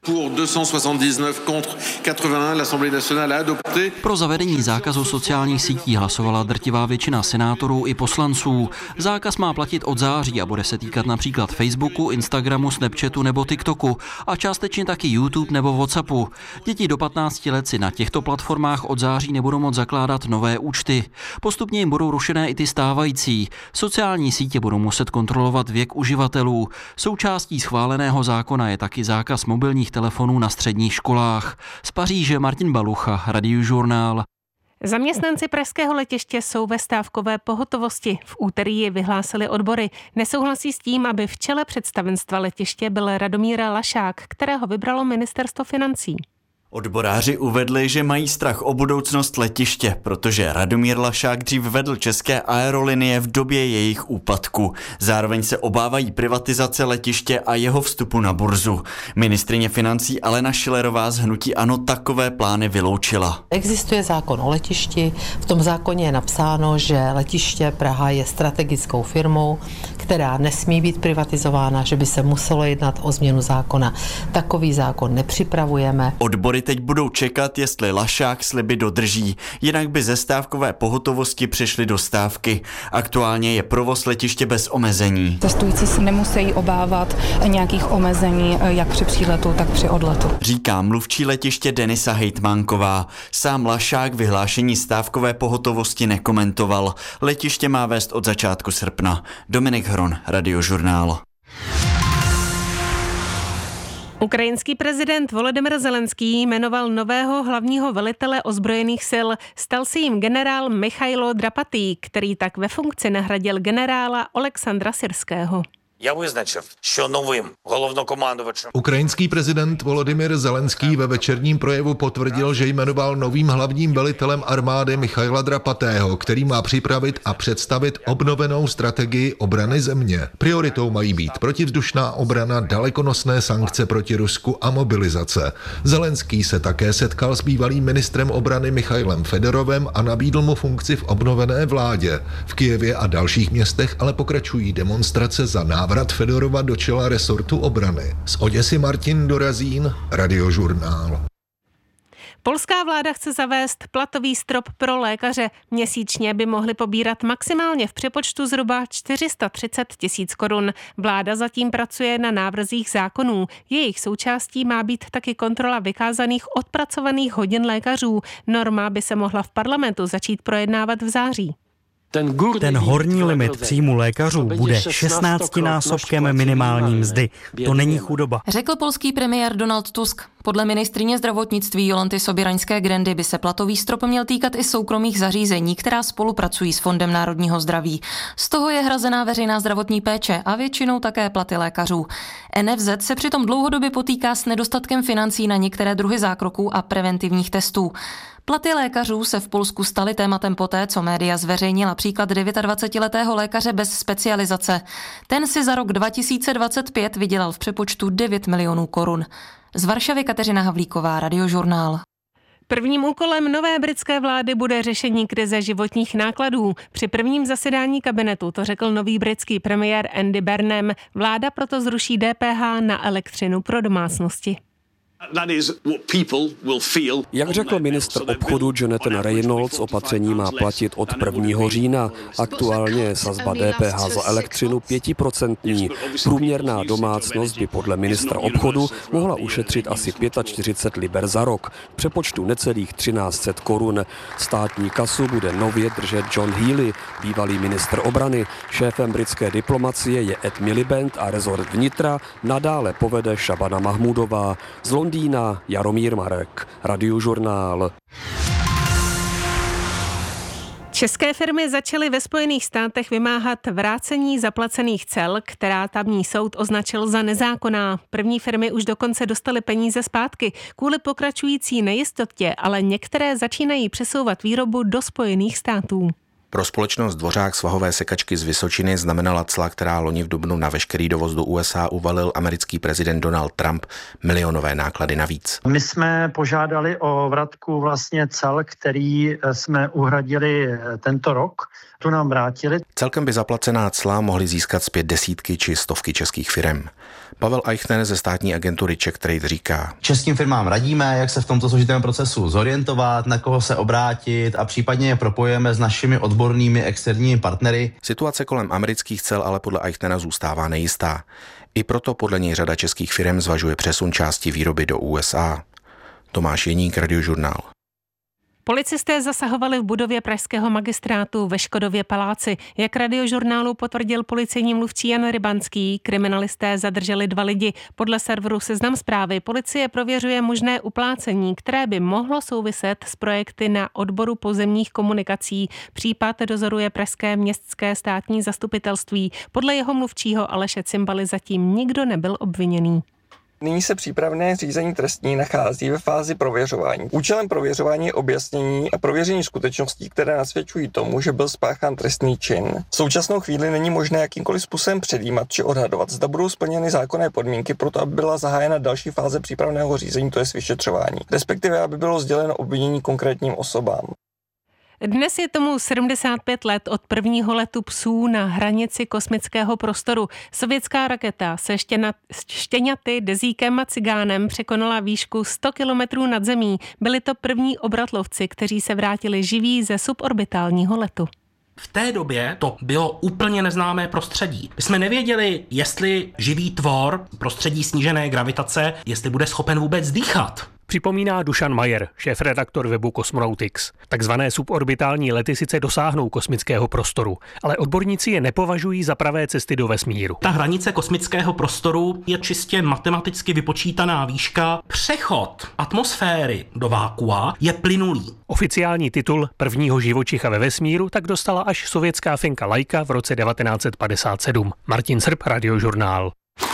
Pro zavedení zákazu sociálních sítí hlasovala drtivá většina senátorů i poslanců. Zákaz má platit od září a bude se týkat například Facebooku, Instagramu, Snapchatu nebo TikToku a částečně taky YouTube nebo WhatsAppu. Děti do patnácti let si na těchto platformách od září nebudou moct zakládat nové účty. Postupně jim budou rušené i ty stávající. Sociální sítě budou muset kontrolovat věk uživatelů. Součástí schváleného zákona je taky zákaz mobilních telefonů na středních školách. Z Paříže Martin Balucha, Radiožurnál. Zaměstnanci pražského letiště jsou ve stávkové pohotovosti. V úterý ji vyhlásili odbory. Nesouhlasí s tím, aby v čele představenstva letiště byl Radomír Lašák, kterého vybralo ministerstvo financí. Odboráři uvedli, že mají strach o budoucnost letiště, protože Radomír Lašák dřív vedl České aerolinie v době jejich úpadku. Zároveň se obávají privatizace letiště a jeho vstupu na burzu. Ministryně financí Alena Schillerová z hnutí ANO takové plány vyloučila. Existuje zákon o letišti, v tom zákoně je napsáno, že letiště Praha je strategickou firmou, která nesmí být privatizována, že by se muselo jednat o změnu zákona. Takový zákon nepřipravujeme. Odbory teď budou čekat, jestli Lašák sliby dodrží, jinak by ze stávkové pohotovosti přešly do stávky. Aktuálně je provoz letiště bez omezení. Cestující se nemusí obávat nějakých omezení, jak při příletu, tak při odletu. Říká mluvčí letiště Denisa Hejtmánková. Sám Lašák vyhlášení stávkové pohotovosti nekomentoval. Letiště má vést od začátku srpna. Dominik Hron, Radiožurnál. Ukrajinský prezident Volodymyr Zelenský jmenoval nového hlavního velitele ozbrojených sil. Stal se jim generál Michailo Drapatý, který tak ve funkci nahradil generála Oleksandra Syrského. Я визначив, що новим головнокомандувачем. Ukrajinský prezident Volodymyr Zelenský ve večerním projevu potvrdil, že jmenoval novým hlavním velitelem armády Michaila Drapatého, který má připravit a představit obnovenou strategii obrany země. Prioritou mají být protivzdušná obrana, dalekonosné sankce proti Rusku a mobilizace. Zelenský se také setkal s bývalým ministrem obrany Michailem Fedorovem a nabídl mu funkci v obnovené vládě. V Kyjevě a dalších městech ale pokračují demonstrace za návrat Návrat Fedorova do čela resortu obrany. Z Oděsy Martin Dorazín, Radiožurnál. Polská vláda chce zavést platový strop pro lékaře. Měsíčně by mohli pobírat maximálně v přepočtu zhruba čtyři sta třicet tisíc korun. Vláda zatím pracuje na návrzích zákonů. Jejich součástí má být taky kontrola vykázaných odpracovaných hodin lékařů. Norma by se mohla v parlamentu začít projednávat v září. Ten horní limit příjmu lékařů bude šestnáctinásobkem minimální mzdy. To není chudoba. Řekl polský premiér Donald Tusk. Podle ministryně zdravotnictví Jolanty Sobiraňské-Grendy by se platový strop měl týkat i soukromých zařízení, která spolupracují s Fondem národního zdraví. Z toho je hrazená veřejná zdravotní péče a většinou také platy lékařů. N F Z se přitom dlouhodobě potýká s nedostatkem financí na některé druhy zákroků a preventivních testů. Platy lékařů se v Polsku staly tématem poté, co média zveřejnila příklad dvacetidevítiletého lékaře bez specializace. Ten si za rok dva tisíce dvacet pět vydělal v přepočtu devět milionů korun. Z Varšavy Kateřina Havlíková, Radiožurnál. Prvním úkolem nové britské vlády bude řešení krize životních nákladů. Při prvním zasedání kabinetu to řekl nový britský premiér Andy Burnham. Vláda proto zruší D P H na elektřinu pro domácnosti. Jak řekl ministr obchodu Jonathan Reynolds, opatření má platit od prvního října. Aktuálně je sazba D P H za elektřinu pětiprocentní. Průměrná domácnost by podle ministra obchodu mohla ušetřit asi čtyřicet pět liber za rok, v přepočtu necelých třináct set korun. Státní kasu bude nově držet John Healey, bývalý ministr obrany. Šéfem britské diplomacie je Ed Miliband a rezort vnitra nadále povede Šabana Mahmudová. Z Londýna Jaromír Marek, Radiožurnál. České firmy začaly ve Spojených státech vymáhat vrácení zaplacených cel, která tamní soud označil za nezákonná. První firmy už dokonce dostaly peníze zpátky kvůli pokračující nejistotě, ale některé začínají přesouvat výrobu do Spojených států. Pro společnost Dvořák svahové sekačky z Vysočiny znamenala cla, která loni v dubnu na veškerý dovoz do U S A uvalil americký prezident Donald Trump, milionové náklady navíc. My jsme požádali o vratku vlastně cel, který jsme uhradili tento rok. Tu nám vrátili. Celkem by zaplacená cla mohly získat zpět desítky či stovky českých firem. Pavel Eichner ze státní agentury Czech Trade říká: Českým firmám radíme, jak se v tomto složitém procesu zorientovat, na koho se obrátit a případně je propojujeme s našimi odbornými externími partnery. Situace kolem amerických cel ale podle Eichnera zůstává nejistá. I proto podle něj řada českých firem zvažuje přesun části výroby do U S A. Tomáš Jeník, Radiožurnál. Policisté zasahovali v budově pražského magistrátu ve Škodově paláci. Jak Radiožurnálu potvrdil policejní mluvčí Jan Rybanský, kriminalisté zadrželi dva lidi. Podle serveru Seznam Zprávy policie prověřuje možné uplácení, které by mohlo souviset s projekty na odboru pozemních komunikací. Případ dozoruje pražské městské státní zastupitelství. Podle jeho mluvčího Aleše Cimbaly zatím nikdo nebyl obviněný. Nyní se přípravné řízení trestní nachází ve fázi prověřování. Účelem prověřování je objasnění a prověření skutečností, které nasvědčují tomu, že byl spáchán trestný čin. V současnou chvíli není možné jakýmkoliv způsobem předjímat či odhadovat, zda budou splněny zákonné podmínky pro to, aby byla zahájena další fáze přípravného řízení, to je vyšetřování, respektive aby bylo sděleno obvinění konkrétním osobám. Dnes je tomu sedmdesát pět let od prvního letu psů na hranici kosmického prostoru. Sovětská raketa se štěna, štěňaty, dezíkem a cigánem překonala výšku sto kilometrů nad zemí. Byli to první obratlovci, kteří se vrátili živí ze suborbitálního letu. V té době to bylo úplně neznámé prostředí. My jsme nevěděli, jestli živý tvor prostředí snížené gravitace, jestli bude schopen vůbec dýchat. Připomíná Dušan Majer, šéfredaktor webu Cosmonautics. Takzvané suborbitální lety sice dosáhnou kosmického prostoru, ale odborníci je nepovažují za pravé cesty do vesmíru. Ta hranice kosmického prostoru je čistě matematicky vypočítaná výška. Přechod atmosféry do vákua je plynulý. Oficiální titul prvního živočicha ve vesmíru tak dostala až sovětská finka Laika v roce devatenáct set padesát sedm. Martin Srb, Radiožurnál.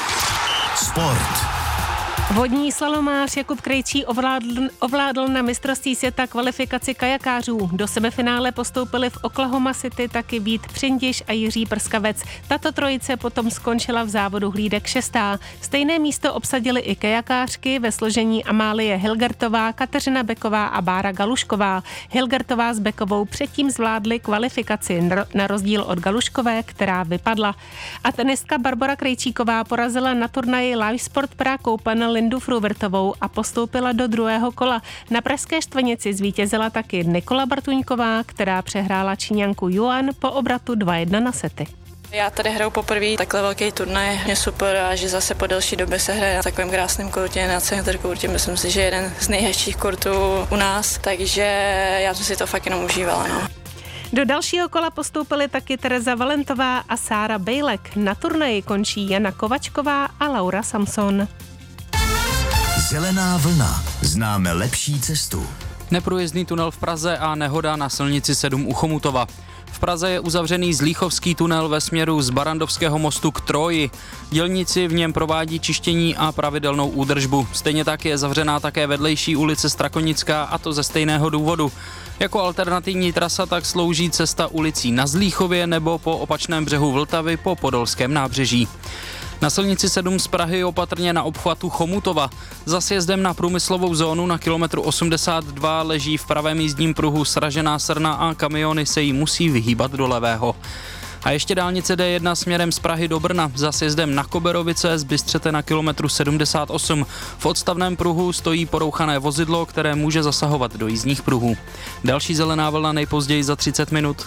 Sport. Vodní slalomář Jakub Krejčí ovládl, ovládl na mistrovství světa kvalifikaci kajakářů. Do semifinále postoupili v Oklahoma City taky Vít Přindiš a Jiří Prskavec. Tato trojice potom skončila v závodu hlídek šestá. Stejné místo obsadili i kajakářky ve složení Amálie Hilgertová, Kateřina Beková a Bára Galušková. Hilgertová s Bekovou předtím zvládli kvalifikaci na rozdíl od Galuškové, která vypadla. A tenistka Barbora Krejčíková porazila na turnaji Live Sport Prague Open Lindu Fruvertovou a postoupila do druhého kola. Na pražské Štvanici zvítězila taky Nikola Bartuňková, která přehrála Číňanku Yuan po obratu dva jedna na sety. Já tady hraju poprvé takhle velký turnaj, je super a že zase po delší době se hraje na takovém krásném kurtě, na center kurtě, myslím si, že je jeden z nejhezčích kurtů u nás, takže já jsem si to fakt jenom užívala. No. Do dalšího kola postoupily taky Tereza Valentová a Sára Bejlek. Na turnaji končí Jana Kovačková a Laura Samson. Zelená vlna. Známe lepší cestu. Neprůjezdný tunel v Praze a nehoda na silnici sedm u Chomutova. V Praze je uzavřený Zlíchovský tunel ve směru z Barandovského mostu k Troji. Dělníci v něm provádí čištění a pravidelnou údržbu. Stejně tak je zavřená také vedlejší ulice Strakonická, a to ze stejného důvodu. Jako alternativní trasa tak slouží cesta ulicí na Zlíchově nebo po opačném břehu Vltavy po Podolském nábřeží. Na silnici sedm z Prahy opatrně na obchvatu Chomutova. Za sjezdem na průmyslovou zónu na kilometru osmdesát dva leží v pravém jízdním pruhu sražená srna a kamiony se jí musí vyhýbat do levého. A ještě dálnice D jedna směrem z Prahy do Brna. Za sjezdem na Koberovice z Bystřete na kilometru sedmdesát osm. V odstavném pruhu stojí porouchané vozidlo, které může zasahovat do jízdních pruhů. Další zelená vlna nejpozději za třicet minut.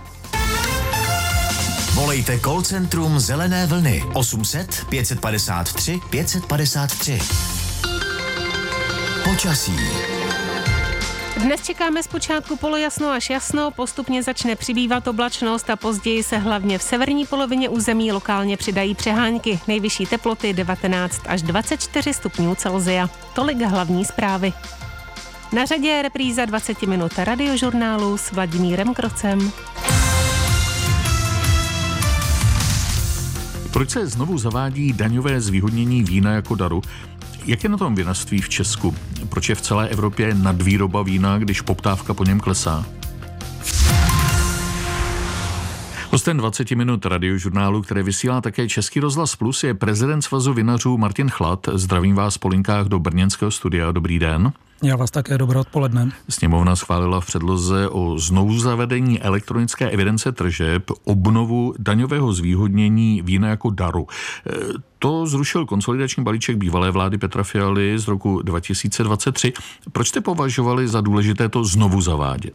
Volejte call centrum Zelené vlny osm set pět padesát tři pět padesát tři. Počasí. Dnes čekáme zpočátku polojasno až jasno, postupně začne přibývat oblačnost a později se hlavně v severní polovině území lokálně přidají přehánky. Nejvyšší teploty devatenáct až dvacet čtyři stupňů Celsia. Tolik hlavní zprávy. Na řadě je repríza dvacet minut radiožurnálu s Vladimírem Krocem. Proč se znovu zavádí daňové zvýhodnění vína jako daru? Jak je na tom vinařství v Česku? Proč je v celé Evropě nadvýroba vína, když poptávka po něm klesá? Hostem dvacet minut radiožurnálu, které vysílá také Český rozhlas Plus, je prezident Svazu vinařů Martin Chlad. Zdravím vás po linkách do brněnského studia. Dobrý den. Já vás také, dobré odpoledne. Sněmovna schválila v předloze o znovuzavedení elektronické evidence tržeb obnovu daňového zvýhodnění vína jako daru. To zrušil konsolidační balíček bývalé vlády Petra Fialy z roku dva tisíce dvacet tři. Proč jste považovali za důležité to znovu zavádět?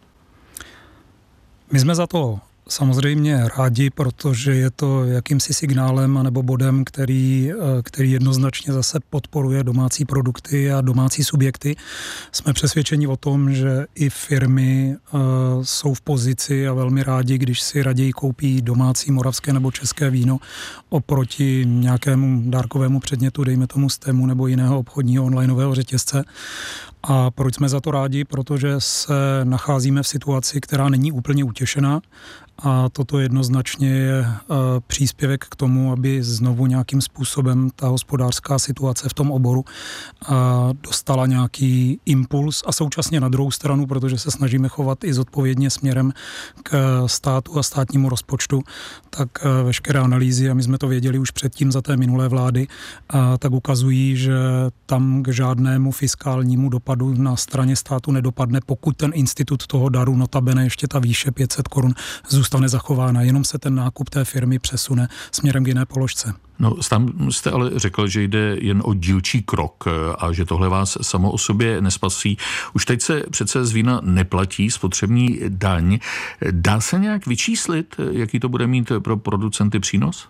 My jsme za to samozřejmě rádi, protože je to jakýmsi signálem anebo bodem, který, který jednoznačně zase podporuje domácí produkty a domácí subjekty. Jsme přesvědčeni o tom, že i firmy uh, jsou v pozici a velmi rádi, když si raději koupí domácí moravské nebo české víno oproti nějakému dárkovému předmětu, dejme tomu z Temu nebo jiného obchodního onlineového řetězce. A proč jsme za to rádi? Protože se nacházíme v situaci, která není úplně utěšená, a toto jednoznačně je příspěvek k tomu, aby znovu nějakým způsobem ta hospodářská situace v tom oboru dostala nějaký impuls, a současně na druhou stranu, protože se snažíme chovat i zodpovědně směrem k státu a státnímu rozpočtu, tak veškeré analýzy, a my jsme to věděli už předtím za té minulé vlády, tak ukazují, že tam k žádnému fiskálnímu dopadu na straně státu nedopadne, pokud ten institut toho daru, notabene ještě ta výše pět set korun, zůstane zachována, jenom se ten nákup té firmy přesune směrem k jiné položce. No, tam jste ale řekl, že jde jen o dílčí krok a že tohle vás samo o sobě nespasí. Už teď se přece z vína neplatí spotřební daň. Dá se nějak vyčíslit, jaký to bude mít pro producenty přínos?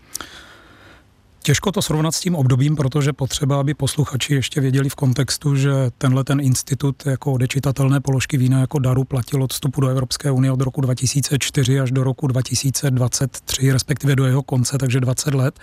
Těžko to srovnat s tím obdobím, protože potřeba, aby posluchači ještě věděli v kontextu, že tenhle ten institut jako odečitatelné položky vína jako daru platil od vstupu do Evropské unie od roku dva tisíce čtyři až do roku dva tisíce dvacet tři, respektive do jeho konce, takže dvacet let.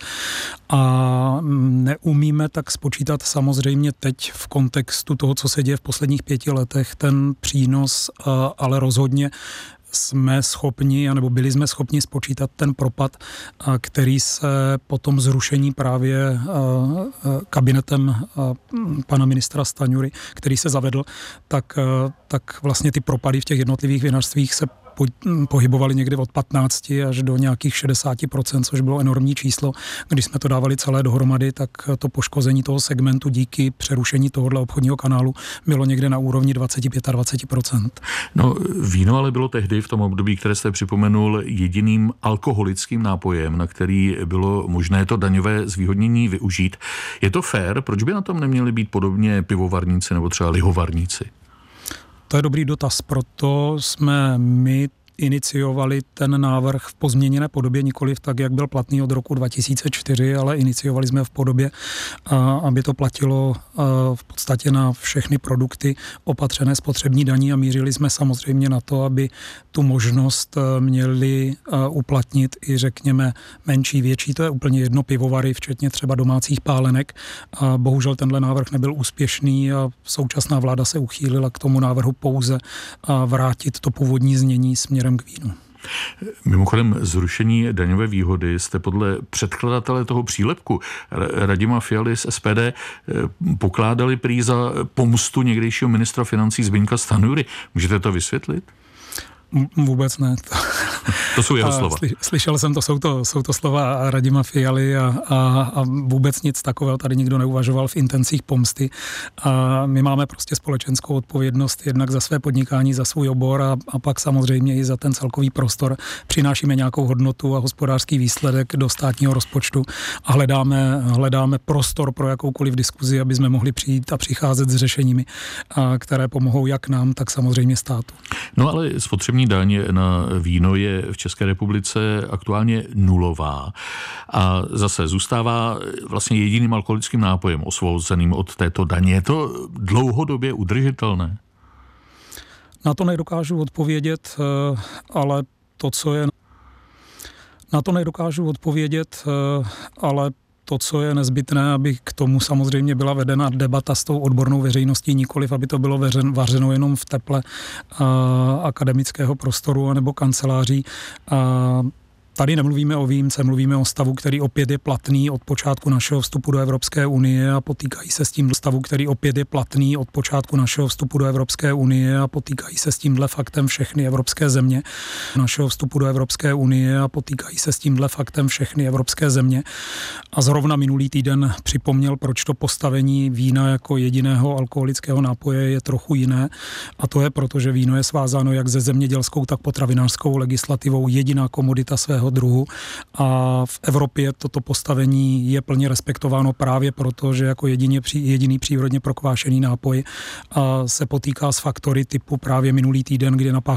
A neumíme tak spočítat samozřejmě teď v kontextu toho, co se děje v posledních pěti letech, ten přínos, ale rozhodně jsme schopni, anebo byli jsme schopni spočítat ten propad, který se po tom zrušení právě kabinetem pana ministra Staňury, který se zavedl, tak, tak vlastně ty propady v těch jednotlivých vinařstvích se pohybovali někdy od patnácti až do nějakých šedesáti procent, což bylo enormní číslo. Když jsme to dávali celé dohromady, tak to poškození toho segmentu díky přerušení tohohle obchodního kanálu bylo někde na úrovni dvacet pět až dvacet procent. No, víno ale bylo tehdy v tom období, které jste připomenul, jediným alkoholickým nápojem, na který bylo možné to daňové zvýhodnění využít. Je to fér? Proč by na tom neměli být podobně pivovarníci nebo třeba lihovarníci? To je dobrý dotaz, proto jsme my iniciovali ten návrh v pozměněné podobě, nikoliv tak, jak byl platný od roku dva tisíce čtyři, ale iniciovali jsme v podobě, aby to platilo v podstatě na všechny produkty opatřené spotřební daní a mířili jsme samozřejmě na to, aby tu možnost měli uplatnit i řekněme menší, větší, to je úplně jedno, pivovary, včetně třeba domácích pálenek. A bohužel tenhle návrh nebyl úspěšný a současná vláda se uchýlila k tomu návrhu pouze a vrátit to původní znění směrem k vínu. Mimochodem zrušení daňové výhody jste podle předkladatele toho přílepku Radima Fialy z S P D pokládali prý za pomstu někdejšího ministra financí Zbyňka Stanjury. Můžete to vysvětlit? Vůbec ne. To jsou jeho slova. Slyšel jsem to, jsou to, jsou to slova Radima Fialy a, a, a vůbec nic takového tady nikdo neuvažoval v intencích pomsty. A my máme prostě společenskou odpovědnost jednak za své podnikání, za svůj obor a, a pak samozřejmě i za ten celkový prostor. Přinášíme nějakou hodnotu a hospodářský výsledek do státního rozpočtu a hledáme, hledáme prostor pro jakoukoliv diskuzi, aby jsme mohli přijít a přicházet s řešeními, a, které pomohou jak nám, tak samozřejmě státu. No ale spotřební daň na víno je v České republice aktuálně nulová a zase zůstává vlastně jediným alkoholickým nápojem osvobozeným od této daně. Je to dlouhodobě udržitelné? Na to nedokážu odpovědět, ale to, co je... Na to nedokážu odpovědět, ale to, co je nezbytné, aby k tomu samozřejmě byla vedena debata s tou odbornou veřejností, nikoliv, aby to bylo veřen, vařeno jenom v teple a, akademického prostoru nebo kanceláří. A, Tady nemluvíme o výjimce, mluvíme o stavu, který opět je platný od počátku našeho vstupu do Evropské unie a potýkají se s tím stavu, který opět je platný od počátku našeho vstupu do Evropské unie a potýkají se s tímhle faktem všechny evropské země. Našeho vstupu do Evropské unie a potýkají se s tímhle faktem všechny evropské země. A zrovna minulý týden připomněl, proč to postavení vína jako jediného alkoholického nápoje je trochu jiné. A to je proto, že víno je svázáno jak se zemědělskou, tak potravinářskou legislativou, jediná komodita svého druhu a v Evropě toto postavení je plně respektováno právě proto, že jako jedině, jediný přírodně prokvášený nápoj se potýká s faktory typu právě minulý týden, kdy napáchal